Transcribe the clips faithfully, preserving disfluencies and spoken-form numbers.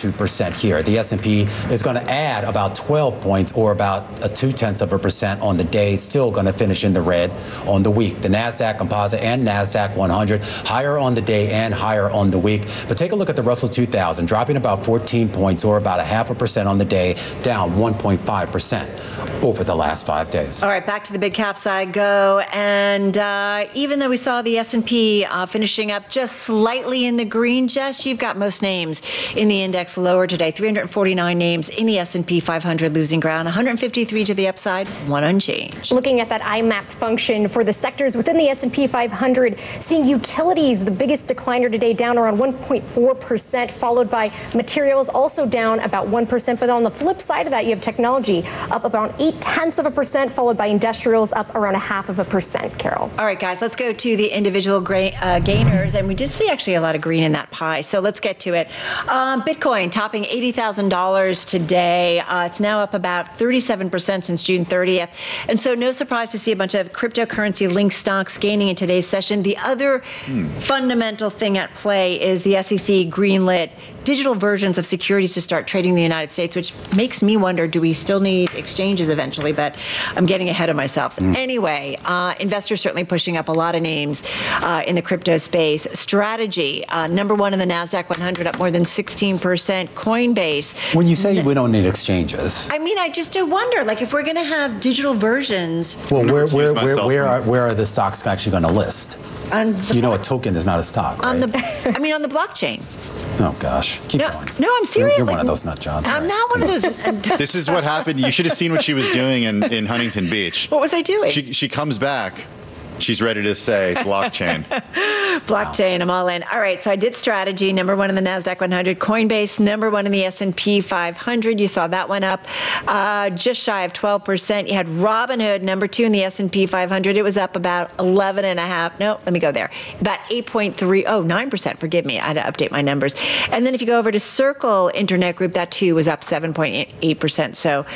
two percent here. The S and P is going to add about twelve points, or about a two-tenths of a percent on the day. It's still going to finish in the red on the week. The NASDAQ Composite and NASDAQ one hundred higher on the day and higher on the week. But take a look at the Russell two thousand, dropping about fourteen points, or about a half a percent on the day, down one point five percent over the last five days. All right, back to the big caps I go. And uh, even though we saw the S and P uh, finishing up just slightly in the green, Jess, you've got most names in the index lower today. three hundred forty-nine names in the S and P five hundred losing ground, one hundred fifty-three to the upside, one unchanged. Looking at that I MAP function for the sectors within the S and P five hundred, seeing utilities, the biggest decliner today, down around one point four percent, followed by materials, also down about one percent. But on the flip side of that, you have technology up around eight tenths of a percent, followed by industrials up around a half of a percent, Carol. All right, guys, let's go to the individual gra- uh, gainers. And we did see actually a lot of green in that pie. So let's get to it. Um, Bitcoin topping eighty thousand dollars today. Uh, it's now up about thirty-seven percent since June thirtieth. And so no surprise to see a bunch of cryptocurrency linked stocks gaining in today's session. The other hmm. fundamental thing at play is the S E C greenlit digital versions of securities to start trading in the United States, which makes me wonder, do we still need exchanges eventually? But I'm getting ahead of myself. So mm. Anyway, uh, investors certainly pushing up a lot of names uh, in the crypto space. Strategy, uh, number one in the NASDAQ one hundred, up more than sixteen percent. Coinbase. When you say we don't need exchanges. I mean, I just do wonder, like, if we're going to have digital versions. Well, where where where where are, where are the stocks actually going to list? On the you know, a token is not a stock, right? On the, I mean, on the blockchain. Oh, gosh. Keep no, going. No, I'm serious. You're, you're like, one of those nut jobs. I'm right? not one of those. This is what happened. You should have seen what she was doing in, in Huntington Beach. What was I doing? She, she comes back. She's ready to say blockchain. Blockchain, I'm all in. All right, so I did strategy, number one in the NASDAQ one hundred. Coinbase, number one in the S and P five hundred. You saw that one up uh, just shy of twelve percent. You had Robinhood, number two in the S and P five hundred. It was up about eleven and a half. No, let me go there. About eight point three, oh, nine percent. Forgive me. I had to update my numbers. And then if you go over to Circle Internet Group, that too was up seven point eight percent. So,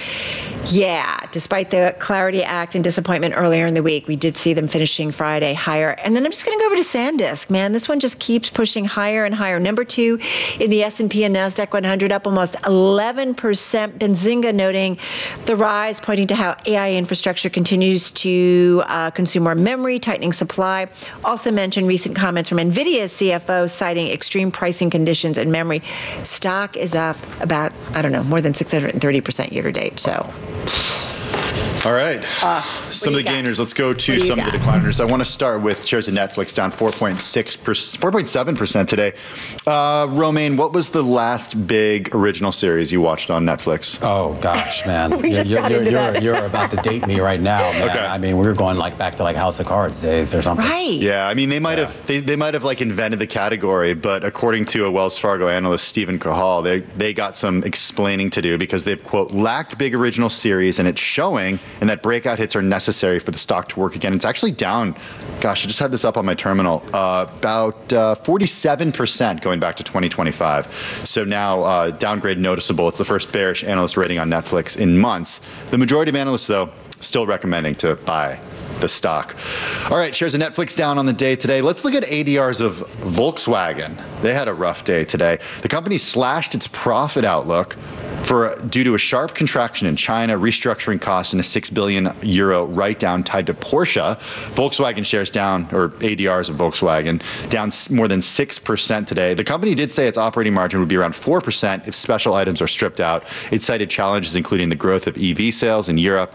yeah, despite the Clarity Act and disappointment earlier in the week, we did see them finish Friday higher. And then I'm just going to go over to SanDisk. Man, this one just keeps pushing higher and higher. Number two in the S and P and NASDAQ one hundred, up almost eleven percent. Benzinga noting the rise, pointing to how A I infrastructure continues to uh, consume more memory, tightening supply. Also mentioned recent comments from NVIDIA's C F O citing extreme pricing conditions in memory. Stock is up about, I don't know, more than six hundred thirty percent year to date. So. All right. Uh, some of the got? gainers. Let's go to some got? of the decliners. I want to start with shares of Netflix down four point six percent, four point seven percent today. Uh, Romaine, what was the last big original series you watched on Netflix? Oh, gosh, man. we you're, just you're, got you're, into you're, that. you're about to date me right now, man. Okay. I mean, we were going like back to like House of Cards days or something. Right. Yeah, I mean, they might Yeah. have they, they might have like invented the category, but according to a Wells Fargo analyst, Stephen Cahall, they they got some explaining to do because they've, quote, lacked big original series, and it's showing, and that breakout hits are necessary for the stock to work again. It's actually down, gosh, I just had this up on my terminal, uh, about uh, forty-seven percent going back to twenty twenty-five. So now uh, downgrade noticeable. It's the first bearish analyst rating on Netflix in months. The majority of analysts, though, still recommending to buy the stock. All right, shares of Netflix down on the day today. Let's look at A D Rs of Volkswagen. They had a rough day today. The company slashed its profit outlook for due to a sharp contraction in China, restructuring costs, and a six billion euro write-down tied to Porsche. Volkswagen shares down, or A D Rs of Volkswagen, down more than six percent today. The company did say its operating margin would be around four percent if special items are stripped out. It cited challenges including the growth of E V sales in Europe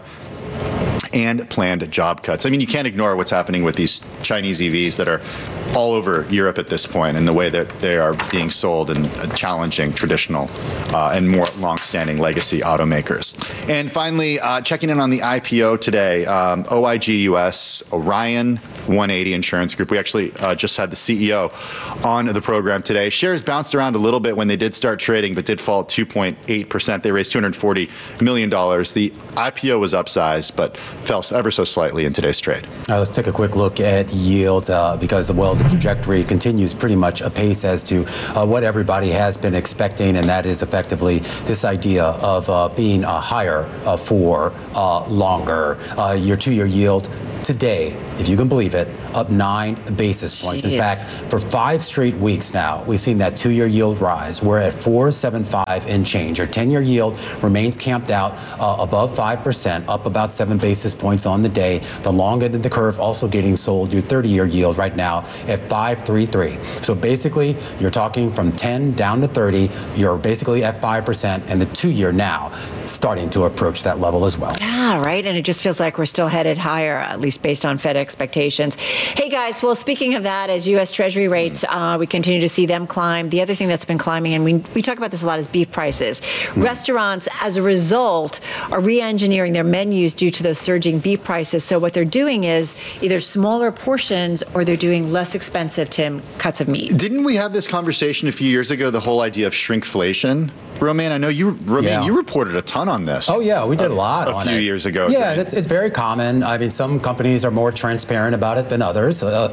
and planned job cuts. I mean, you can't ignore what's happening with these Chinese E Vs that are all over Europe at this point, and the way that they are being sold and challenging traditional uh, and more long-standing legacy automakers. And finally, uh, checking in on the I P O today, um, O I G U S, Orion one eighty Insurance Group. We actually uh, just had the C E O on the program today. Shares bounced around a little bit when they did start trading, but did fall two point eight percent. They raised two hundred forty million dollars. The I P O was upsized, but fell ever so slightly in today's trade. All right, let's take a quick look at yields uh, because, well, the trajectory continues pretty much apace as to uh, what everybody has been expecting, and that is effectively this idea of uh, being uh, higher uh, for uh, longer. Uh, your two-year yield today, if you can believe it, up nine basis points. In Jeez. fact, for five straight weeks now, we've seen that two-year yield rise. We're at four seventy-five and change. Our ten-year yield remains camped out uh, above five percent, up about seven basis points on the day. The long end of the curve also getting sold. Your thirty-year yield right now at five thirty-three. So basically, you're talking from ten down to thirty. You're basically at five percent, and the two-year now starting to approach that level as well. Yeah, right. And it just feels like we're still headed higher, at least based on Fed expectations. Hey, guys, well, speaking of that, as U S Treasury rates, uh, we continue to see them climb. The other thing that's been climbing, and we, we talk about this a lot, is beef prices. Mm. Restaurants, as a result, are re-engineering their menus due to those surging beef prices. So what they're doing is either smaller portions or they're doing less expensive, Tim, cuts of meat. Didn't we have this conversation a few years ago, the whole idea of shrinkflation? Romaine, I know you, Romaine, Yeah. you reported a ton on this. Oh, yeah, we did a lot a on few it. years ago. Yeah, and it's, it's very common. I mean, some companies are more transparent about it than others. Uh,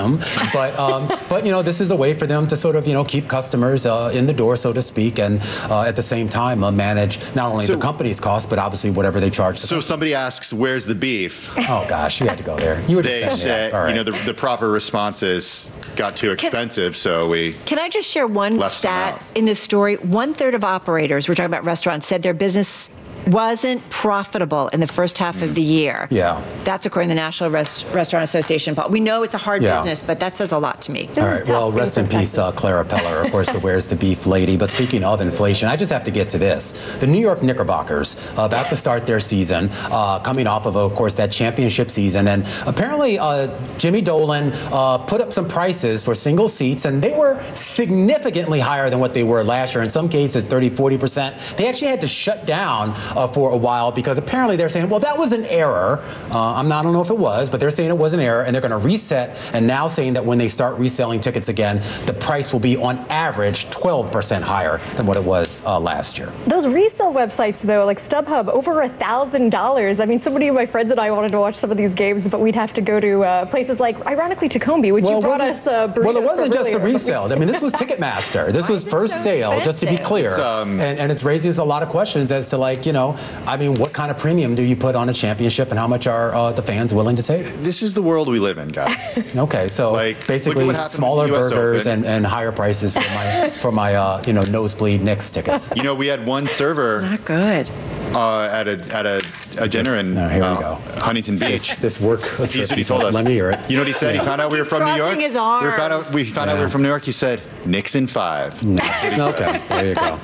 but, um, but, you know, this is a way for them to sort of, you know, keep customers uh, in the door, so to speak, and uh, at the same time uh, manage not only So- the company's costs, but obviously whatever they charge. The So somebody asks, where's the beef? oh, gosh, you had to go there. You were just They saying say, that. All right. you know, the, the proper response is, got too expensive, so we... Can I just share one Left some stat out. in this story? One third of operators, we're talking about restaurants, said their business wasn't profitable in the first half of the year. Yeah. That's according to the National Rest- Restaurant Association. But we know it's a hard Yeah. business, but that says a lot to me. This All is right. tough Well, being rest in from peace, uh, Texas. Clara Peller, of course, the Where's the Beef lady. But speaking of inflation, I just have to get to this. The New York Knickerbockers, uh, about to start their season, uh, coming off of, of course, that championship season. And apparently, uh, Jimmy Dolan uh, put up some prices for single seats, and they were significantly higher than what they were last year. In some cases, thirty, forty percent. They actually had to shut down uh, for a while because apparently they're saying, well, that was an error. Uh, I'm not, I don't know if it was, but they're saying it was an error, and they're going to reset, and now saying that when they start reselling tickets again, the price will be on average twelve percent higher than what it was uh, last year. Those resale websites, though, like StubHub, over a thousand dollars. I mean, so many of my friends and I wanted to watch some of these games, but we'd have to go to uh, places like, ironically, Tacombe, which you brought wasn't- us uh, burritos well, it wasn't from just the earlier. resale. I mean, this was Ticketmaster. This was first so sale, just to be expensive? clear. It's, um, and, and it's raising a lot of questions as to, like, you know, I mean, what kind of premium do you put on a championship, and how much are uh, the fans willing to take? This is the world we live in, guys. Okay, so Like, look at basically what happened smaller with the U S burgers Open. and, and higher prices for my for my uh, you know nosebleed Knicks tickets. You know, we had one server Not good. uh, at a at a, a dinner in No, here we uh, go. Huntington Beach. It's this work trip. Here's what he told us. Let me hear it. You know what he said? He found out we were from New York. crossing his We found arms. out we found out we Yeah. were from New York. He said, "Knicks in five." Okay, there you go.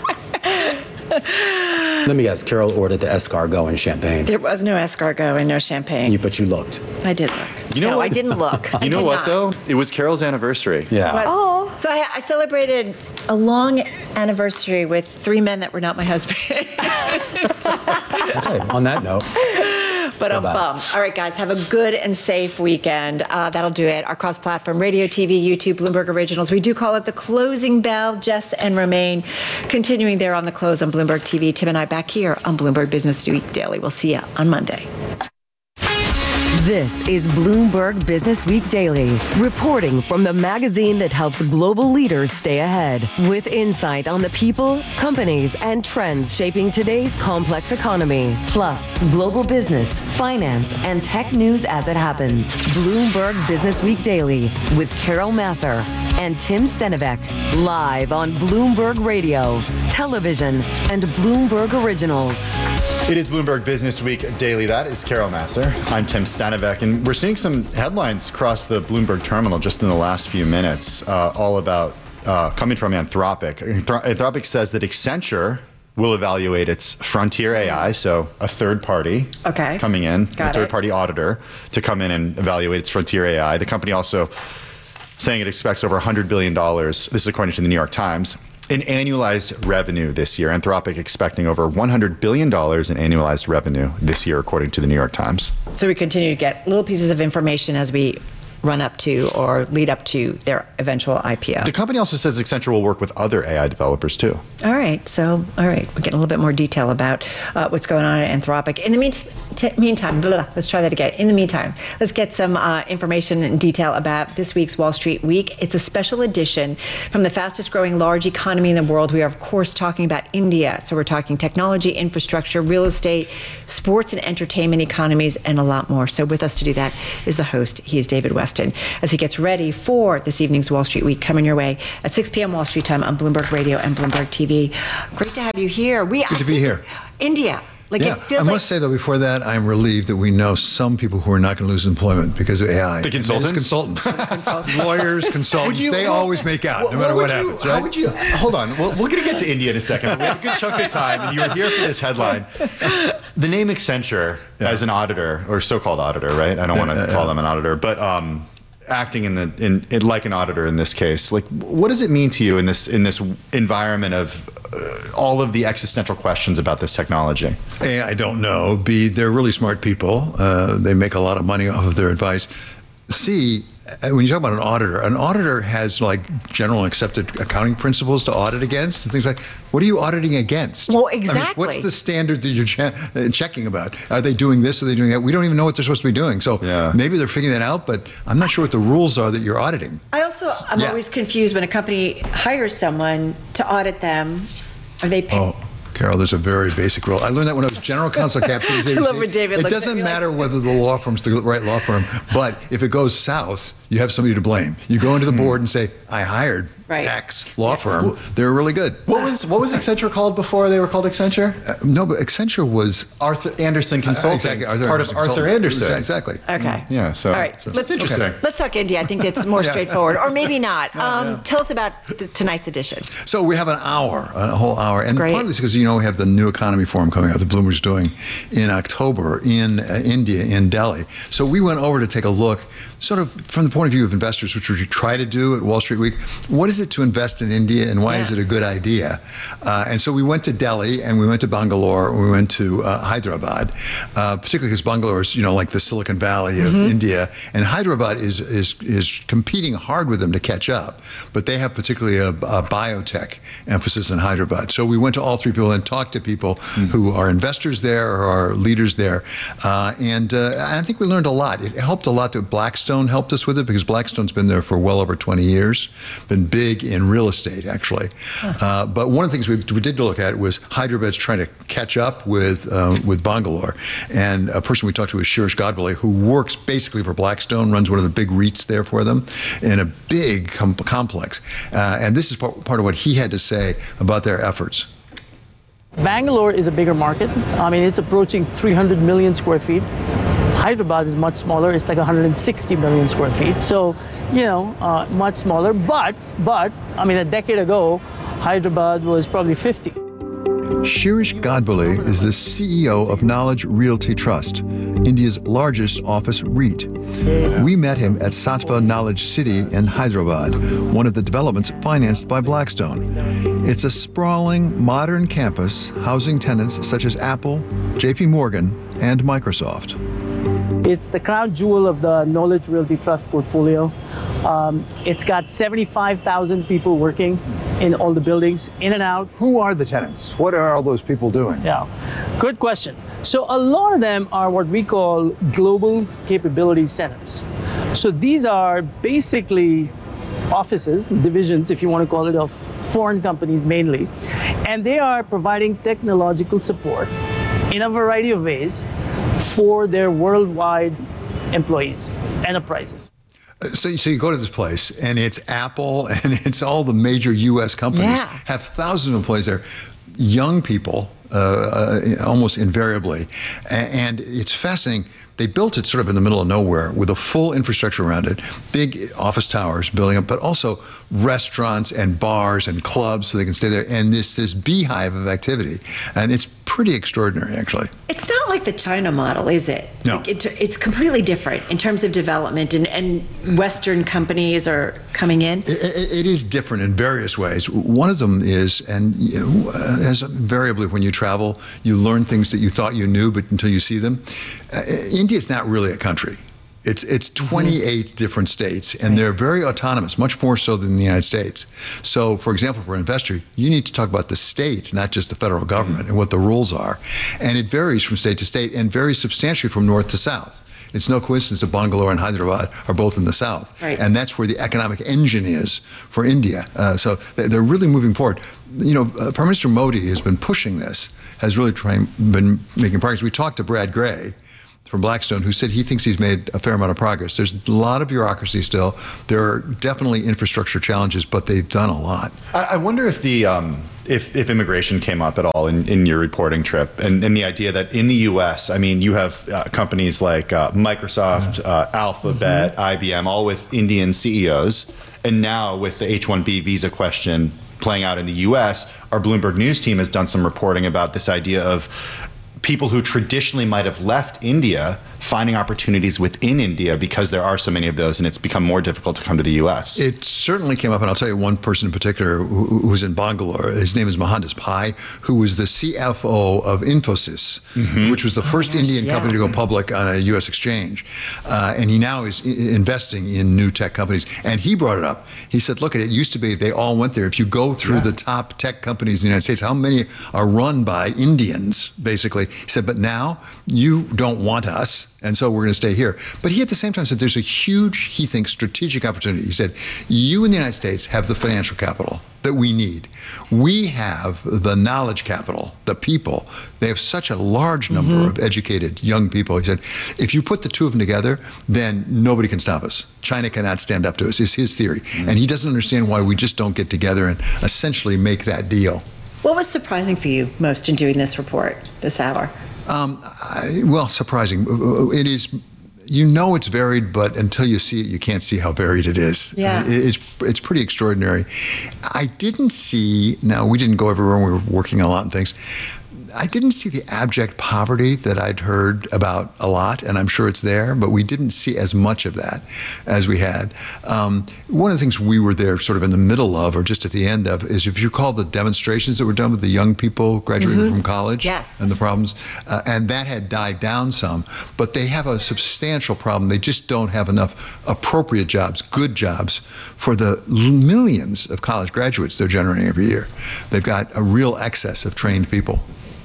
Let me guess. Carol ordered the escargot and champagne. There was no escargot and no champagne. You, but you looked. I did look. You know no, what? I didn't look. I You know did what not. though? It was Carol's anniversary. Yeah. But- Oh. So I, I celebrated a long anniversary with three men that were not my husband. Okay. On that note. But I'm Bye-bye. bummed. All right, guys, have a good and safe weekend. Uh, that'll do it. Our cross-platform radio, T V, YouTube, Bloomberg Originals. We do call it the closing bell. Jess and Romaine continuing there on the close on Bloomberg T V. Tim and I back here on Bloomberg Business Week Daily. We'll see you on Monday. This is Bloomberg Business Week Daily, reporting from the magazine that helps global leaders stay ahead, with insight on the people, companies, and trends shaping today's complex economy, plus global business, finance, and tech news as it happens. Bloomberg Business Week Daily with Carol Masser and Tim Stenivek, live on Bloomberg Radio, television, and Bloomberg Originals. It is Bloomberg Business Week Daily. That is Carol Masser. I'm Tim Stanivek, and we're seeing some headlines across the Bloomberg terminal just in the last few minutes, uh, all about uh, coming from Anthropic. Anthro- Anthropic says that Accenture will evaluate its frontier A I, so a third party Okay. coming in, Got a it. third party auditor to come in and evaluate its frontier A I. The company also saying it expects over one hundred billion dollars, this is according to the New York Times, in annualized revenue this year. Anthropic expecting over one hundred billion dollars in annualized revenue this year, according to the New York Times. So we continue to get little pieces of information as we run up to or lead up to their eventual I P O. The company also says Accenture will work with other A I developers too. All right. So, all right. We're getting a little bit more detail about uh, what's going on at Anthropic. In the mean- t- meantime, blah, blah, let's try that again. In the meantime, let's get some uh, information and detail about this week's Wall Street Week. It's a special edition from the fastest growing large economy in the world. We are, of course, talking about India. So we're talking technology, infrastructure, real estate, sports and entertainment economies, and a lot more. So with us to do that is the host. He is David West. Gaston as he gets ready for this evening's Wall Street Week coming your way at six p.m. Wall Street time on Bloomberg Radio and Bloomberg T V. Great to have you here. We, Good to be here. India. Like Yeah, it feels I like must say though, before that, I'm relieved that we know some people who are not going to lose employment because of A I. The consultants? Consultants. Lawyers, consultants, Would you- they well, always make out, well, no matter would what you- happens, How right? would you, hold on, well, we're going to get to India in a second. We have a good chunk of time, and you were here for this headline. The name Accenture Yeah. as an auditor, or so-called auditor, right? I don't want to call them an auditor, but um, acting in the in, in like an auditor in this case, like what does it mean to you in this in this environment of uh, all of the existential questions about this technology? A, I don't know. B, they're really smart people. Uh, they make a lot of money off of their advice. C, when you talk about an auditor, an auditor has like general accepted accounting principles to audit against and things like. What are you auditing against? Well, I mean, exactly. what's the standard that you're che- uh, checking about? Are they doing this? Are they doing that? We don't even know what they're supposed to be doing. So Yeah. maybe they're figuring that out, but I'm not sure what the rules are that you're auditing. I also, I'm Yeah. always confused when a company hires someone to audit them. Are they paid? Oh, Carol, there's a very basic rule. I learned that when I was general counsel at Cap Cities A B C. love when David It looks at doesn't me like- matter whether the law firm's the right law firm, but if it goes south, you have somebody to blame. You go into the board and say, I hired Right. X law firm. They're really good. What was what was Accenture called before they were called Accenture? Uh, no, but Accenture was Arthur Anderson Consulting, exactly, Arthur part Anderson of Arthur Consulting. Anderson. Exactly. Okay. Yeah, so All right. so Let's- it's interesting. Let's talk India. I think that's more Yeah. straightforward, or maybe not. Um, Tell us about the, tonight's edition. So we have an hour, a whole hour, and great. partly it's because you know we have the new economy forum coming out that Bloomberg's doing in October in uh, India, in Delhi. So we went over to take a look, sort of from the point of view of investors, which we try to do at Wall Street Week. What is it to invest in India, and why is Yeah. it a good idea? Uh, and so we went to Delhi, and we went to Bangalore, and we went to uh, Hyderabad, uh, particularly because Bangalore is, you know, like the Silicon Valley of India, and Hyderabad is is is competing hard with them to catch up. But they have particularly a, a biotech emphasis in Hyderabad. So we went to all three people and talked to people who are investors there or are leaders there, uh, and uh, I think we learned a lot. It helped a lot that Blackstone helped us with it because Blackstone's been there for well over twenty years, been big in real estate actually. Uh, but one of the things we, we did look at was Hyderabad's trying to catch up with uh, with Bangalore, and a person we talked to was Shirish Godbole, who works basically for Blackstone, runs one of the big REITs there for them, in a big com- complex. Uh, and this is part, part of what he had to say about their efforts. Bangalore is a bigger market. I mean, it's approaching three hundred million square feet. Hyderabad is much smaller. It's like one hundred sixty million square feet. So, you know, uh, much smaller. But, but, I mean, a decade ago, Hyderabad was probably fifty. Shirish Godbole is the C E O of Knowledge Realty Trust, India's largest office REIT. We met him at Satva Knowledge City in Hyderabad, one of the developments financed by Blackstone. It's a sprawling, modern campus housing tenants such as Apple, J P Morgan, and Microsoft. It's the crown jewel of the Knowledge Realty Trust portfolio. Um, it's got seventy-five thousand people working in all the buildings, in and out. Who are the tenants? What are all those people doing? Yeah, good question. So a lot of them are what we call global capability centers. So these are basically offices, divisions, if you want to call it, of foreign companies mainly. And they are providing technological support in a variety of ways for their worldwide employees, enterprises. So, so you go to this place, and it's Apple, and it's all the major U S companies Yeah. have thousands of employees there, young people, uh, uh, almost invariably, A- and it's fascinating. They built it sort of in the middle of nowhere with a full infrastructure around it, big office towers building up, but also restaurants and bars and clubs so they can stay there, and this this beehive of activity, and it's pretty extraordinary, actually. It's not like the China model, is it? No. Like it, it's completely different in terms of development, and, and Western companies are coming in. It, it, it is different in various ways. One of them is, and you know, as invariably when you travel, you learn things that you thought you knew, but until you see them. Uh, India is not really a country. It's it's twenty-eight mm-hmm. different states, and they're very autonomous, much more so than the United States. So, for example, for an investor, you need to talk about the state, not just the federal government, mm-hmm. and what the rules are. And it varies from state to state, and varies substantially from north to south. It's no coincidence that Bangalore and Hyderabad are both in the south, right. and that's where the economic engine is for India. Uh, so they're really moving forward. You know, uh, Prime Minister Modi has been pushing this, has really trying, been making progress. We talked to Brad Gray, from Blackstone, who said he thinks he's made a fair amount of progress. There's a lot of bureaucracy still. There are definitely infrastructure challenges, but they've done a lot. I, I wonder if the um, if, if immigration came up at all in, in your reporting trip, and, and the idea that in the U S, I mean, you have uh, companies like uh, Microsoft, uh, Alphabet, mm-hmm. I B M, all with Indian C E Os, and now with the H one B visa question playing out in the U S, our Bloomberg News team has done some reporting about this idea of people who traditionally might have left India finding opportunities within India because there are so many of those, and it's become more difficult to come to the U S. It certainly came up, and I'll tell you one person in particular who, who was in Bangalore. His name is Mohandas Pai, who was the C F O of Infosys, mm-hmm. which was the first oh, yes, Indian yeah. company to go public on a U S exchange. Uh, and he now is I- investing in new tech companies. And he brought it up. He said, look, it used to be they all went there. If you go through yeah. the top tech companies in the United States, how many are run by Indians, basically? He said, but now you don't want us, and so we're going to stay here. But he at the same time said there's a huge, he thinks, strategic opportunity. He said, you in the United States have the financial capital that we need. We have the knowledge capital, the people. They have such a large number mm-hmm. of educated young people. He said, if you put the two of them together, then nobody can stop us. China cannot stand up to us, is his theory. Mm-hmm. And he doesn't understand why we just don't get together and essentially make that deal. What was surprising for you most in doing this report this hour? Um, I, well, surprising. It is, you know it's varied, but until you see it, you can't see how varied it is. Yeah. It, it's, it's pretty extraordinary. I didn't see, now we didn't go everywhere, we were working on a lot of things. I didn't see the abject poverty that I'd heard about a lot, and I'm sure it's there, but we didn't see as much of that as we had. Um, one of the things we were there sort of in the middle of, or just at the end of, is if you recall the demonstrations that were done with the young people graduating mm-hmm. from college yes. and the problems, uh, and that had died down some, but they have a substantial problem. They just don't have enough appropriate jobs, good jobs, for the millions of college graduates they're generating every year. They've got a real excess of trained people.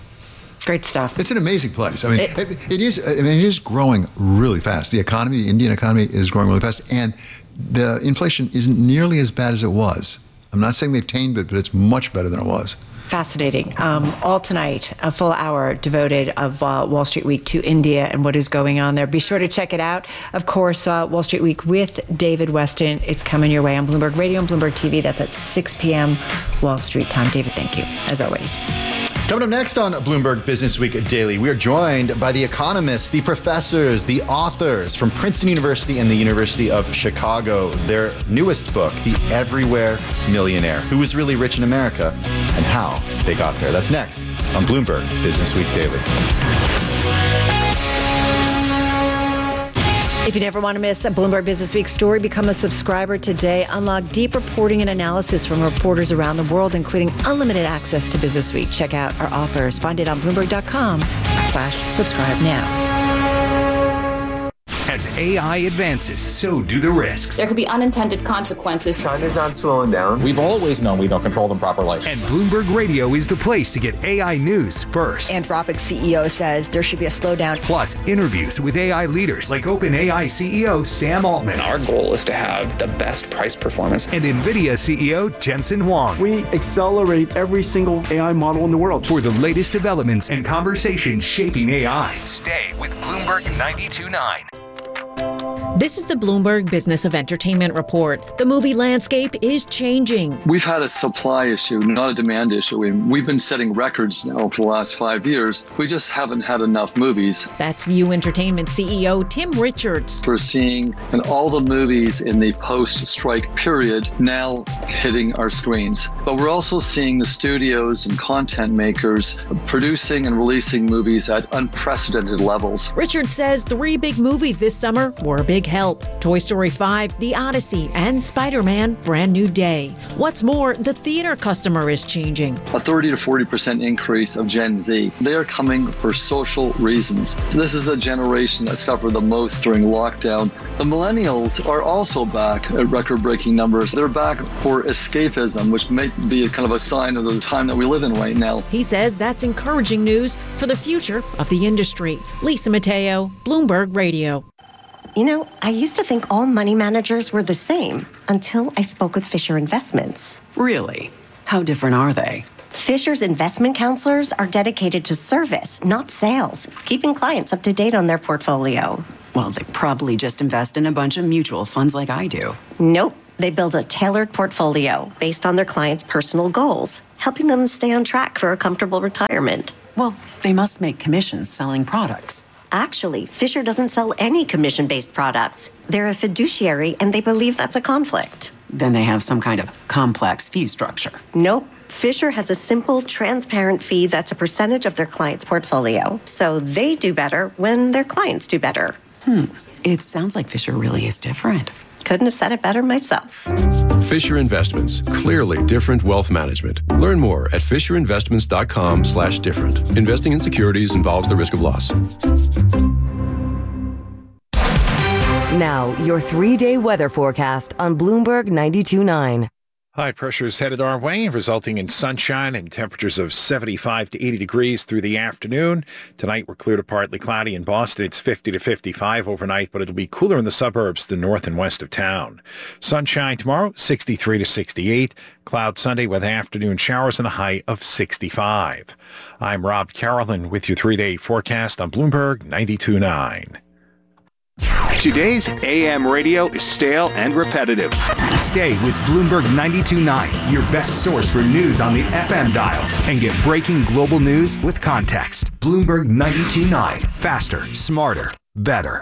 Great stuff. It's an amazing place. I mean, It- it, it is. I mean, it is growing really fast. The economy, the Indian economy, is growing really fast, and the inflation isn't nearly as bad as it was. I'm not saying they've tamed it, but it's much better than it was. Fascinating. Um, all tonight, a full hour devoted of uh, Wall Street Week to India and what is going on there. Be sure to check it out. Of course, uh, Wall Street Week with David Westin. It's coming your way on Bloomberg Radio and Bloomberg T V. That's at six p.m. Wall Street time. David, thank you, as always. Coming up next on Bloomberg Business Week Daily, we are joined by the economists, the professors, the authors from Princeton University and the University of Chicago. Their newest book, The Everywhere Millionaire, Who Was Really Rich in America and How They Got There. That's next on Bloomberg Business Week Daily. If you never want to miss a Bloomberg Business Week story, become a subscriber today. Unlock deep reporting and analysis from reporters around the world, including unlimited access to Business Week. Check out our offers. Find it on Bloomberg.com slash subscribe now. As A I advances, so do the risks. There could be unintended consequences. China's not slowing down. We've always known we don't control them properly. And Bloomberg Radio is the place to get A I news first. Anthropic C E O says there should be a slowdown. Plus, interviews with A I leaders like OpenAI C E O Sam Altman. Our goal is to have the best price performance. And NVIDIA C E O Jensen Huang. We accelerate every single A I model in the world. For the latest developments and conversations shaping A I, stay with Bloomberg ninety-two point nine. This is the Bloomberg Business of Entertainment report. The movie landscape is changing. We've had a supply issue, not a demand issue. We've been setting records now for the last five years. We just haven't had enough movies. That's View Entertainment C E O Tim Richards. We're seeing in all the movies in the post-strike period now hitting our screens. But we're also seeing the studios and content makers producing and releasing movies at unprecedented levels. Richards says three big movies this summer were a big help. Toy Story five, The Odyssey, and Spider-Man Brand New Day. What's more, the theater customer is changing. A thirty to forty percent increase of Gen Z. They are coming for social reasons. This is the generation that suffered the most during lockdown. The millennials are also back at record-breaking numbers. They're back for escapism, which may be a kind of a sign of the time that we live in right now. He says that's encouraging news for the future of the industry. Lisa Mateo, Bloomberg Radio. You know, I used to think all money managers were the same until I spoke with Fisher Investments. Really? How different are they? Fisher's investment counselors are dedicated to service, not sales, keeping clients up to date on their portfolio. Well, they probably just invest in a bunch of mutual funds like I do. Nope. They build a tailored portfolio based on their clients' personal goals, helping them stay on track for a comfortable retirement. Well, they must make commissions selling products. Actually, Fisher doesn't sell any commission-based products. They're a fiduciary, and they believe that's a conflict. Then they have some kind of complex fee structure. Nope. Fisher has a simple, transparent fee that's a percentage of their client's portfolio. So they do better when their clients do better. Hmm. It sounds like Fisher really is different. Couldn't have said it better myself. Fisher Investments, clearly different wealth management. Learn more at fisherinvestments.com slash different. Investing in securities involves the risk of loss. Now, your three-day weather forecast on Bloomberg ninety-two point nine. High pressure is headed our way, resulting in sunshine and temperatures of seventy-five to eighty degrees through the afternoon. Tonight, we're clear to partly cloudy in Boston. It's fifty to fifty-five overnight, but it'll be cooler in the suburbs to the north and west of town. Sunshine tomorrow, sixty-three to sixty-eight. Cloud Sunday with afternoon showers and a high of sixty-five. I'm Rob Carolyn with your three-day forecast on Bloomberg ninety-two point nine. Today's A M radio is stale and repetitive. Stay with Bloomberg ninety-two point nine, your best source for news on the F M dial, and get breaking global news with context. Bloomberg ninety-two point nine. Faster, smarter, better.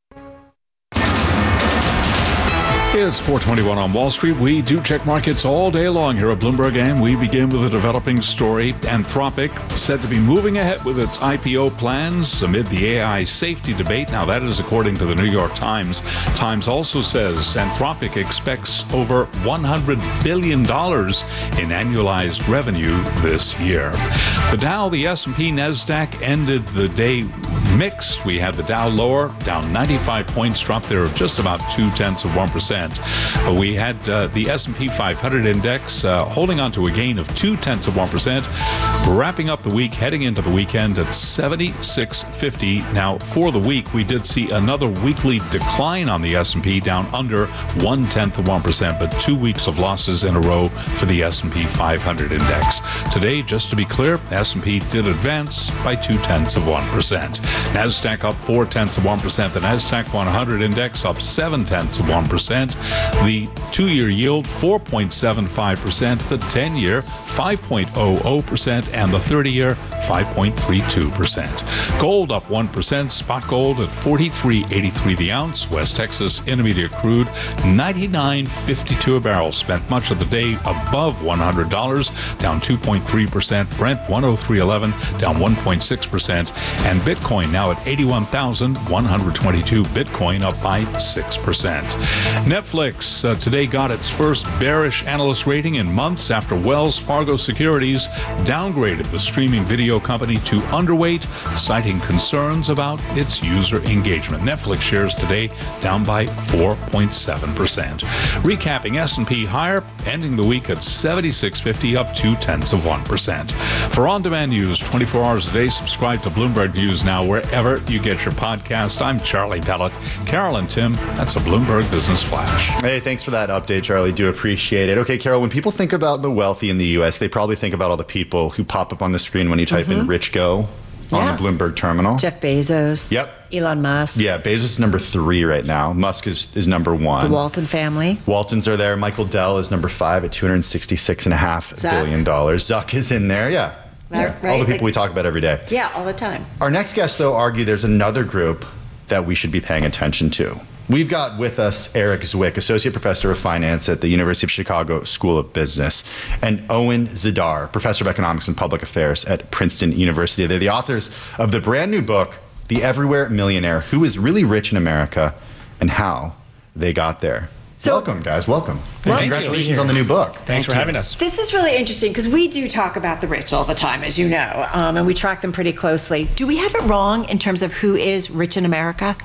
It's four twenty-one on Wall Street. We do check markets all day long here at Bloomberg, and we begin with a developing story. Anthropic said to be moving ahead with its I P O plans amid the A I safety debate. Now, that is according to the New York Times. Times also says Anthropic expects over one hundred billion dollars in annualized revenue this year. The Dow, the S and P, NASDAQ ended the day mixed. We had the Dow lower, down ninety-five points, dropped there of just about two-tenths of one percent. We had uh, the S and P five hundred index uh, holding on to a gain of two-tenths of one percent, wrapping up the week, heading into the weekend at seventy-six fifty. Now, for the week, we did see another weekly decline on the S and P, down under one-tenth of one percent, but two weeks of losses in a row for the S and P five hundred index. Today, just to be clear, S and P did advance by two-tenths of one percent. NASDAQ up four-tenths of one percent. The NASDAQ one hundred index up seven-tenths of one percent. The two-year yield, four point seven five percent. The ten-year, five point zero zero percent. And the thirty-year, five point three two percent. Gold up one percent. Spot gold at forty-three eighty-three the ounce. West Texas Intermediate crude, ninety-nine fifty-two a barrel. Spent much of the day above one hundred dollars, down two point three percent. Brent, one oh three eleven, down one point six percent. And Bitcoin now at eighty-one thousand one hundred twenty-two. Bitcoin up by six percent. Netflix uh, today got its first bearish analyst rating in months after Wells Fargo Securities downgraded the streaming video company to underweight, citing concerns about its user engagement. Netflix shares today down by four point seven percent. Recapping, S and P higher, ending the week at seventy-six fifty, up two-tenths of one percent. For on-demand news twenty-four hours a day, subscribe to Bloomberg News now wherever you get your podcast. I'm Charlie Pellet. Carol and Tim, that's a Bloomberg Business Flash. Hey, thanks for that update, Charlie. Do appreciate it. Okay, Carol, when people think about the wealthy in the U S, they probably think about all the people who pop up on the screen when you type mm-hmm. in Rich Go on yeah. the Bloomberg terminal. Jeff Bezos. Yep. Elon Musk. Yeah, Bezos is number three right now. Musk is, is number one. The Walton family. Waltons are there. Michael Dell is number five at two hundred sixty-six point five billion dollars. Zuck is in there, yeah. yeah. Right. All the people like, we talk about every day. Yeah, all the time. Our next guests, though, argue there's another group that we should be paying attention to. We've got with us Eric Zwick, Associate Professor of Finance at the University of Chicago School of Business, and Owen Zidar, Professor of Economics and Public Affairs at Princeton University. They're the authors of the brand new book, The Everywhere Millionaire, Who is Really Rich in America and How They Got There. So, welcome, guys. Welcome. Thank Congratulations on the new book. Thanks Thank for you. having us. This is really interesting because we do talk about the rich all the time, as you know, um, and we track them pretty closely. Do we have it wrong in terms of who is rich in America?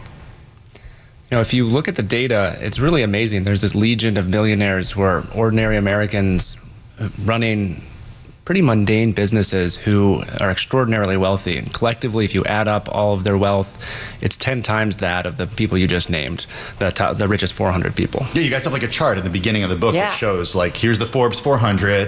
You know, if you look at the data, it's really amazing. There's this legion of millionaires who are ordinary Americans running pretty mundane businesses who are extraordinarily wealthy. And collectively, if you add up all of their wealth, it's ten times that of the people you just named, the top, the richest four hundred people. Yeah, you guys have like a chart in the beginning of the book yeah. that shows like, here's the Forbes four hundred,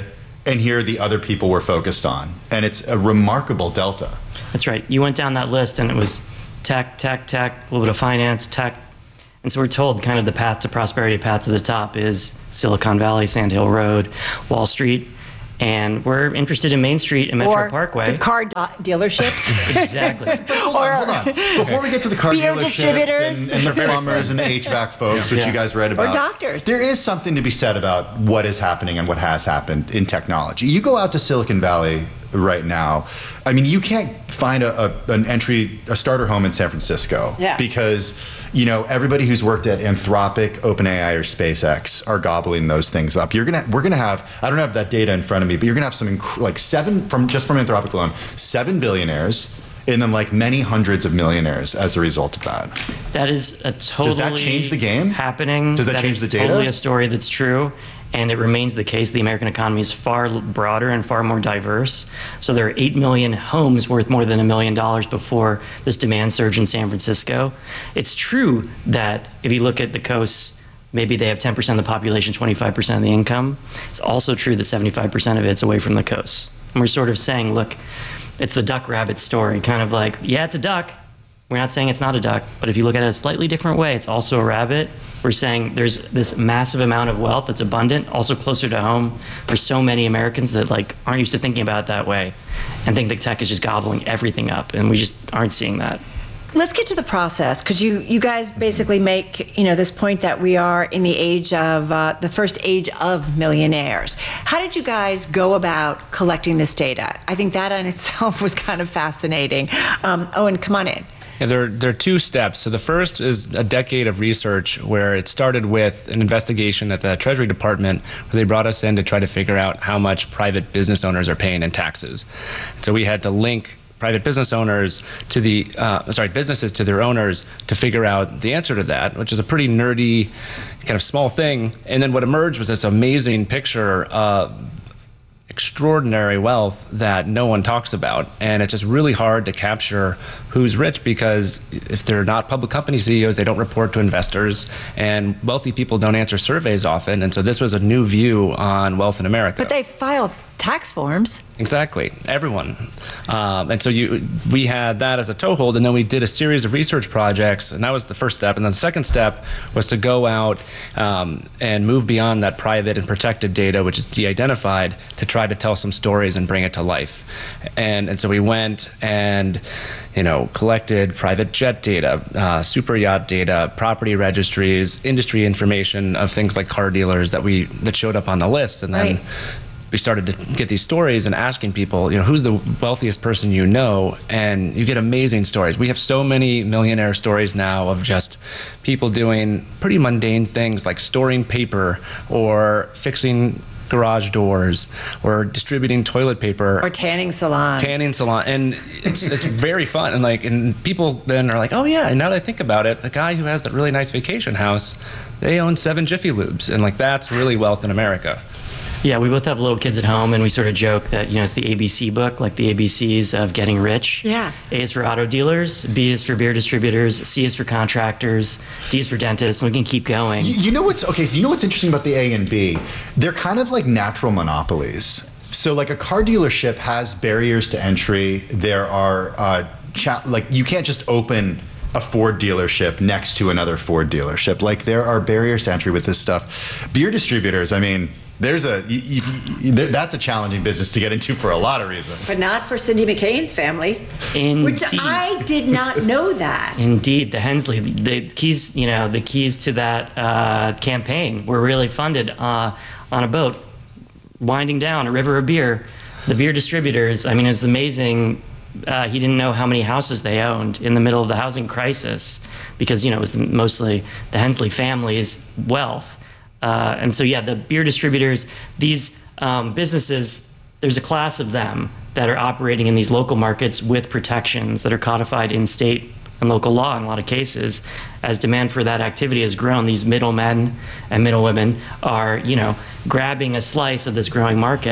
and here the other people we're focused on. And it's a remarkable delta. That's right. You went down that list and it was tech, tech, tech, a little bit of finance, tech. And so we're told kind of the path to prosperity, path to the top is Silicon Valley, Sand Hill Road, Wall Street. And we're interested in Main Street and Metro or Parkway. the car do- dealerships. Exactly. hold on, hold on. Before we get to the car beer dealerships distributors. and, and the plumbers and the H V A C folks, Yeah. which you guys read about. Or doctors. There is something to be said about what is happening and what has happened in technology. You go out to Silicon Valley right now, I mean, you can't find a, a an entry, a starter home in San Francisco. Yeah. Because, you know, everybody who's worked at Anthropic, OpenAI, or SpaceX are gobbling those things up. You're gonna, we're gonna have, I don't have that data in front of me, but you're gonna have some inc- like seven from just from Anthropic alone, seven billionaires, and then like many hundreds of millionaires as a result of that. That is a totally Does that change the game? Happening. Does that change is the data? Totally a story that's true, and it remains the case. The American economy is far broader and far more diverse. So there are eight million homes worth more than a million dollars before this demand surge in San Francisco. It's true that if you look at the coasts, maybe they have ten percent of the population, twenty-five percent of the income. It's also true that seventy-five percent of it's away from the coasts. And we're sort of saying, look, it's the duck rabbit story, kind of like, yeah, it's a duck. We're not saying it's not a duck, but if you look at it a slightly different way, it's also a rabbit. We're saying there's this massive amount of wealth that's abundant, also closer to home for so many Americans that like aren't used to thinking about it that way and think that tech is just gobbling everything up, and we just aren't seeing that. Let's get to the process, because you, you guys basically make, you know, this point that we are in the age of, uh, the first age of millionaires. How did you guys go about collecting this data? I think that in itself was kind of fascinating. Um, Owen, come on in. Yeah, there, there are two steps. So the first is a decade of research where it started with an investigation at the Treasury Department where they brought us in to try to figure out how much private business owners are paying in taxes. So we had to link private business owners to the, uh, sorry, businesses to their owners to figure out the answer to that, which is a pretty nerdy kind of small thing. And then what emerged was this amazing picture of extraordinary wealth that no one talks about. And it's just really hard to capture who's rich, because if they're not public company C E Os, they don't report to investors, and wealthy people don't answer surveys often. And so this was a new view on wealth in America. But they filed tax forms. Exactly, everyone. Um, and so you, we had that as a toehold, and then we did a series of research projects, and that was the first step. And then the second step was to go out um, and move beyond that private and protected data, which is de-identified, to try to tell some stories and bring it to life. And, and so we went and, you know, collected private jet data, uh, super yacht data, property registries, industry information of things like car dealers that we that showed up on the list, and then. Right. We started to get these stories and asking people, you know, who's the wealthiest person you know, and you get amazing stories. We have so many millionaire stories now of just people doing pretty mundane things like storing paper or fixing garage doors or distributing toilet paper Or tanning salons. tanning salon, and it's it's very fun. And like, and people then are like, oh yeah, and now that I think about it, the guy who has that really nice vacation house, they own seven Jiffy Lubes, and like that's really wealth in America. Yeah, we both have little kids at home, and we sort of joke that, you know, it's the A B C book, like the A B Cs of getting rich. Yeah. A is for auto dealers, B is for beer distributors, C is for contractors, D is for dentists, and we can keep going. You, you know what's okay? So you know what's interesting about the A and B? They're kind of like natural monopolies. So like a car dealership has barriers to entry. There are uh, cha- like you can't just open a Ford dealership next to another Ford dealership. Like there are barriers to entry with this stuff. Beer distributors, I mean. There's a you, you, that's a challenging business to get into for a lot of reasons. But not for Cindy McCain's family. Indeed. Which I did not know that. Indeed, the Hensley, the keys, you know, the keys to that uh, campaign were really funded uh, on a boat, winding down a river of beer. The beer distributors, I mean, it's amazing. Uh, he didn't know how many houses they owned in the middle of the housing crisis, because, you know, it was the, mostly the Hensley family's wealth. Uh, and so, yeah, the beer distributors, these um, businesses, there's a class of them that are operating in these local markets with protections that are codified in state and local law in a lot of cases. As demand for that activity has grown, these middlemen and middlewomen are, you know, grabbing a slice of this growing market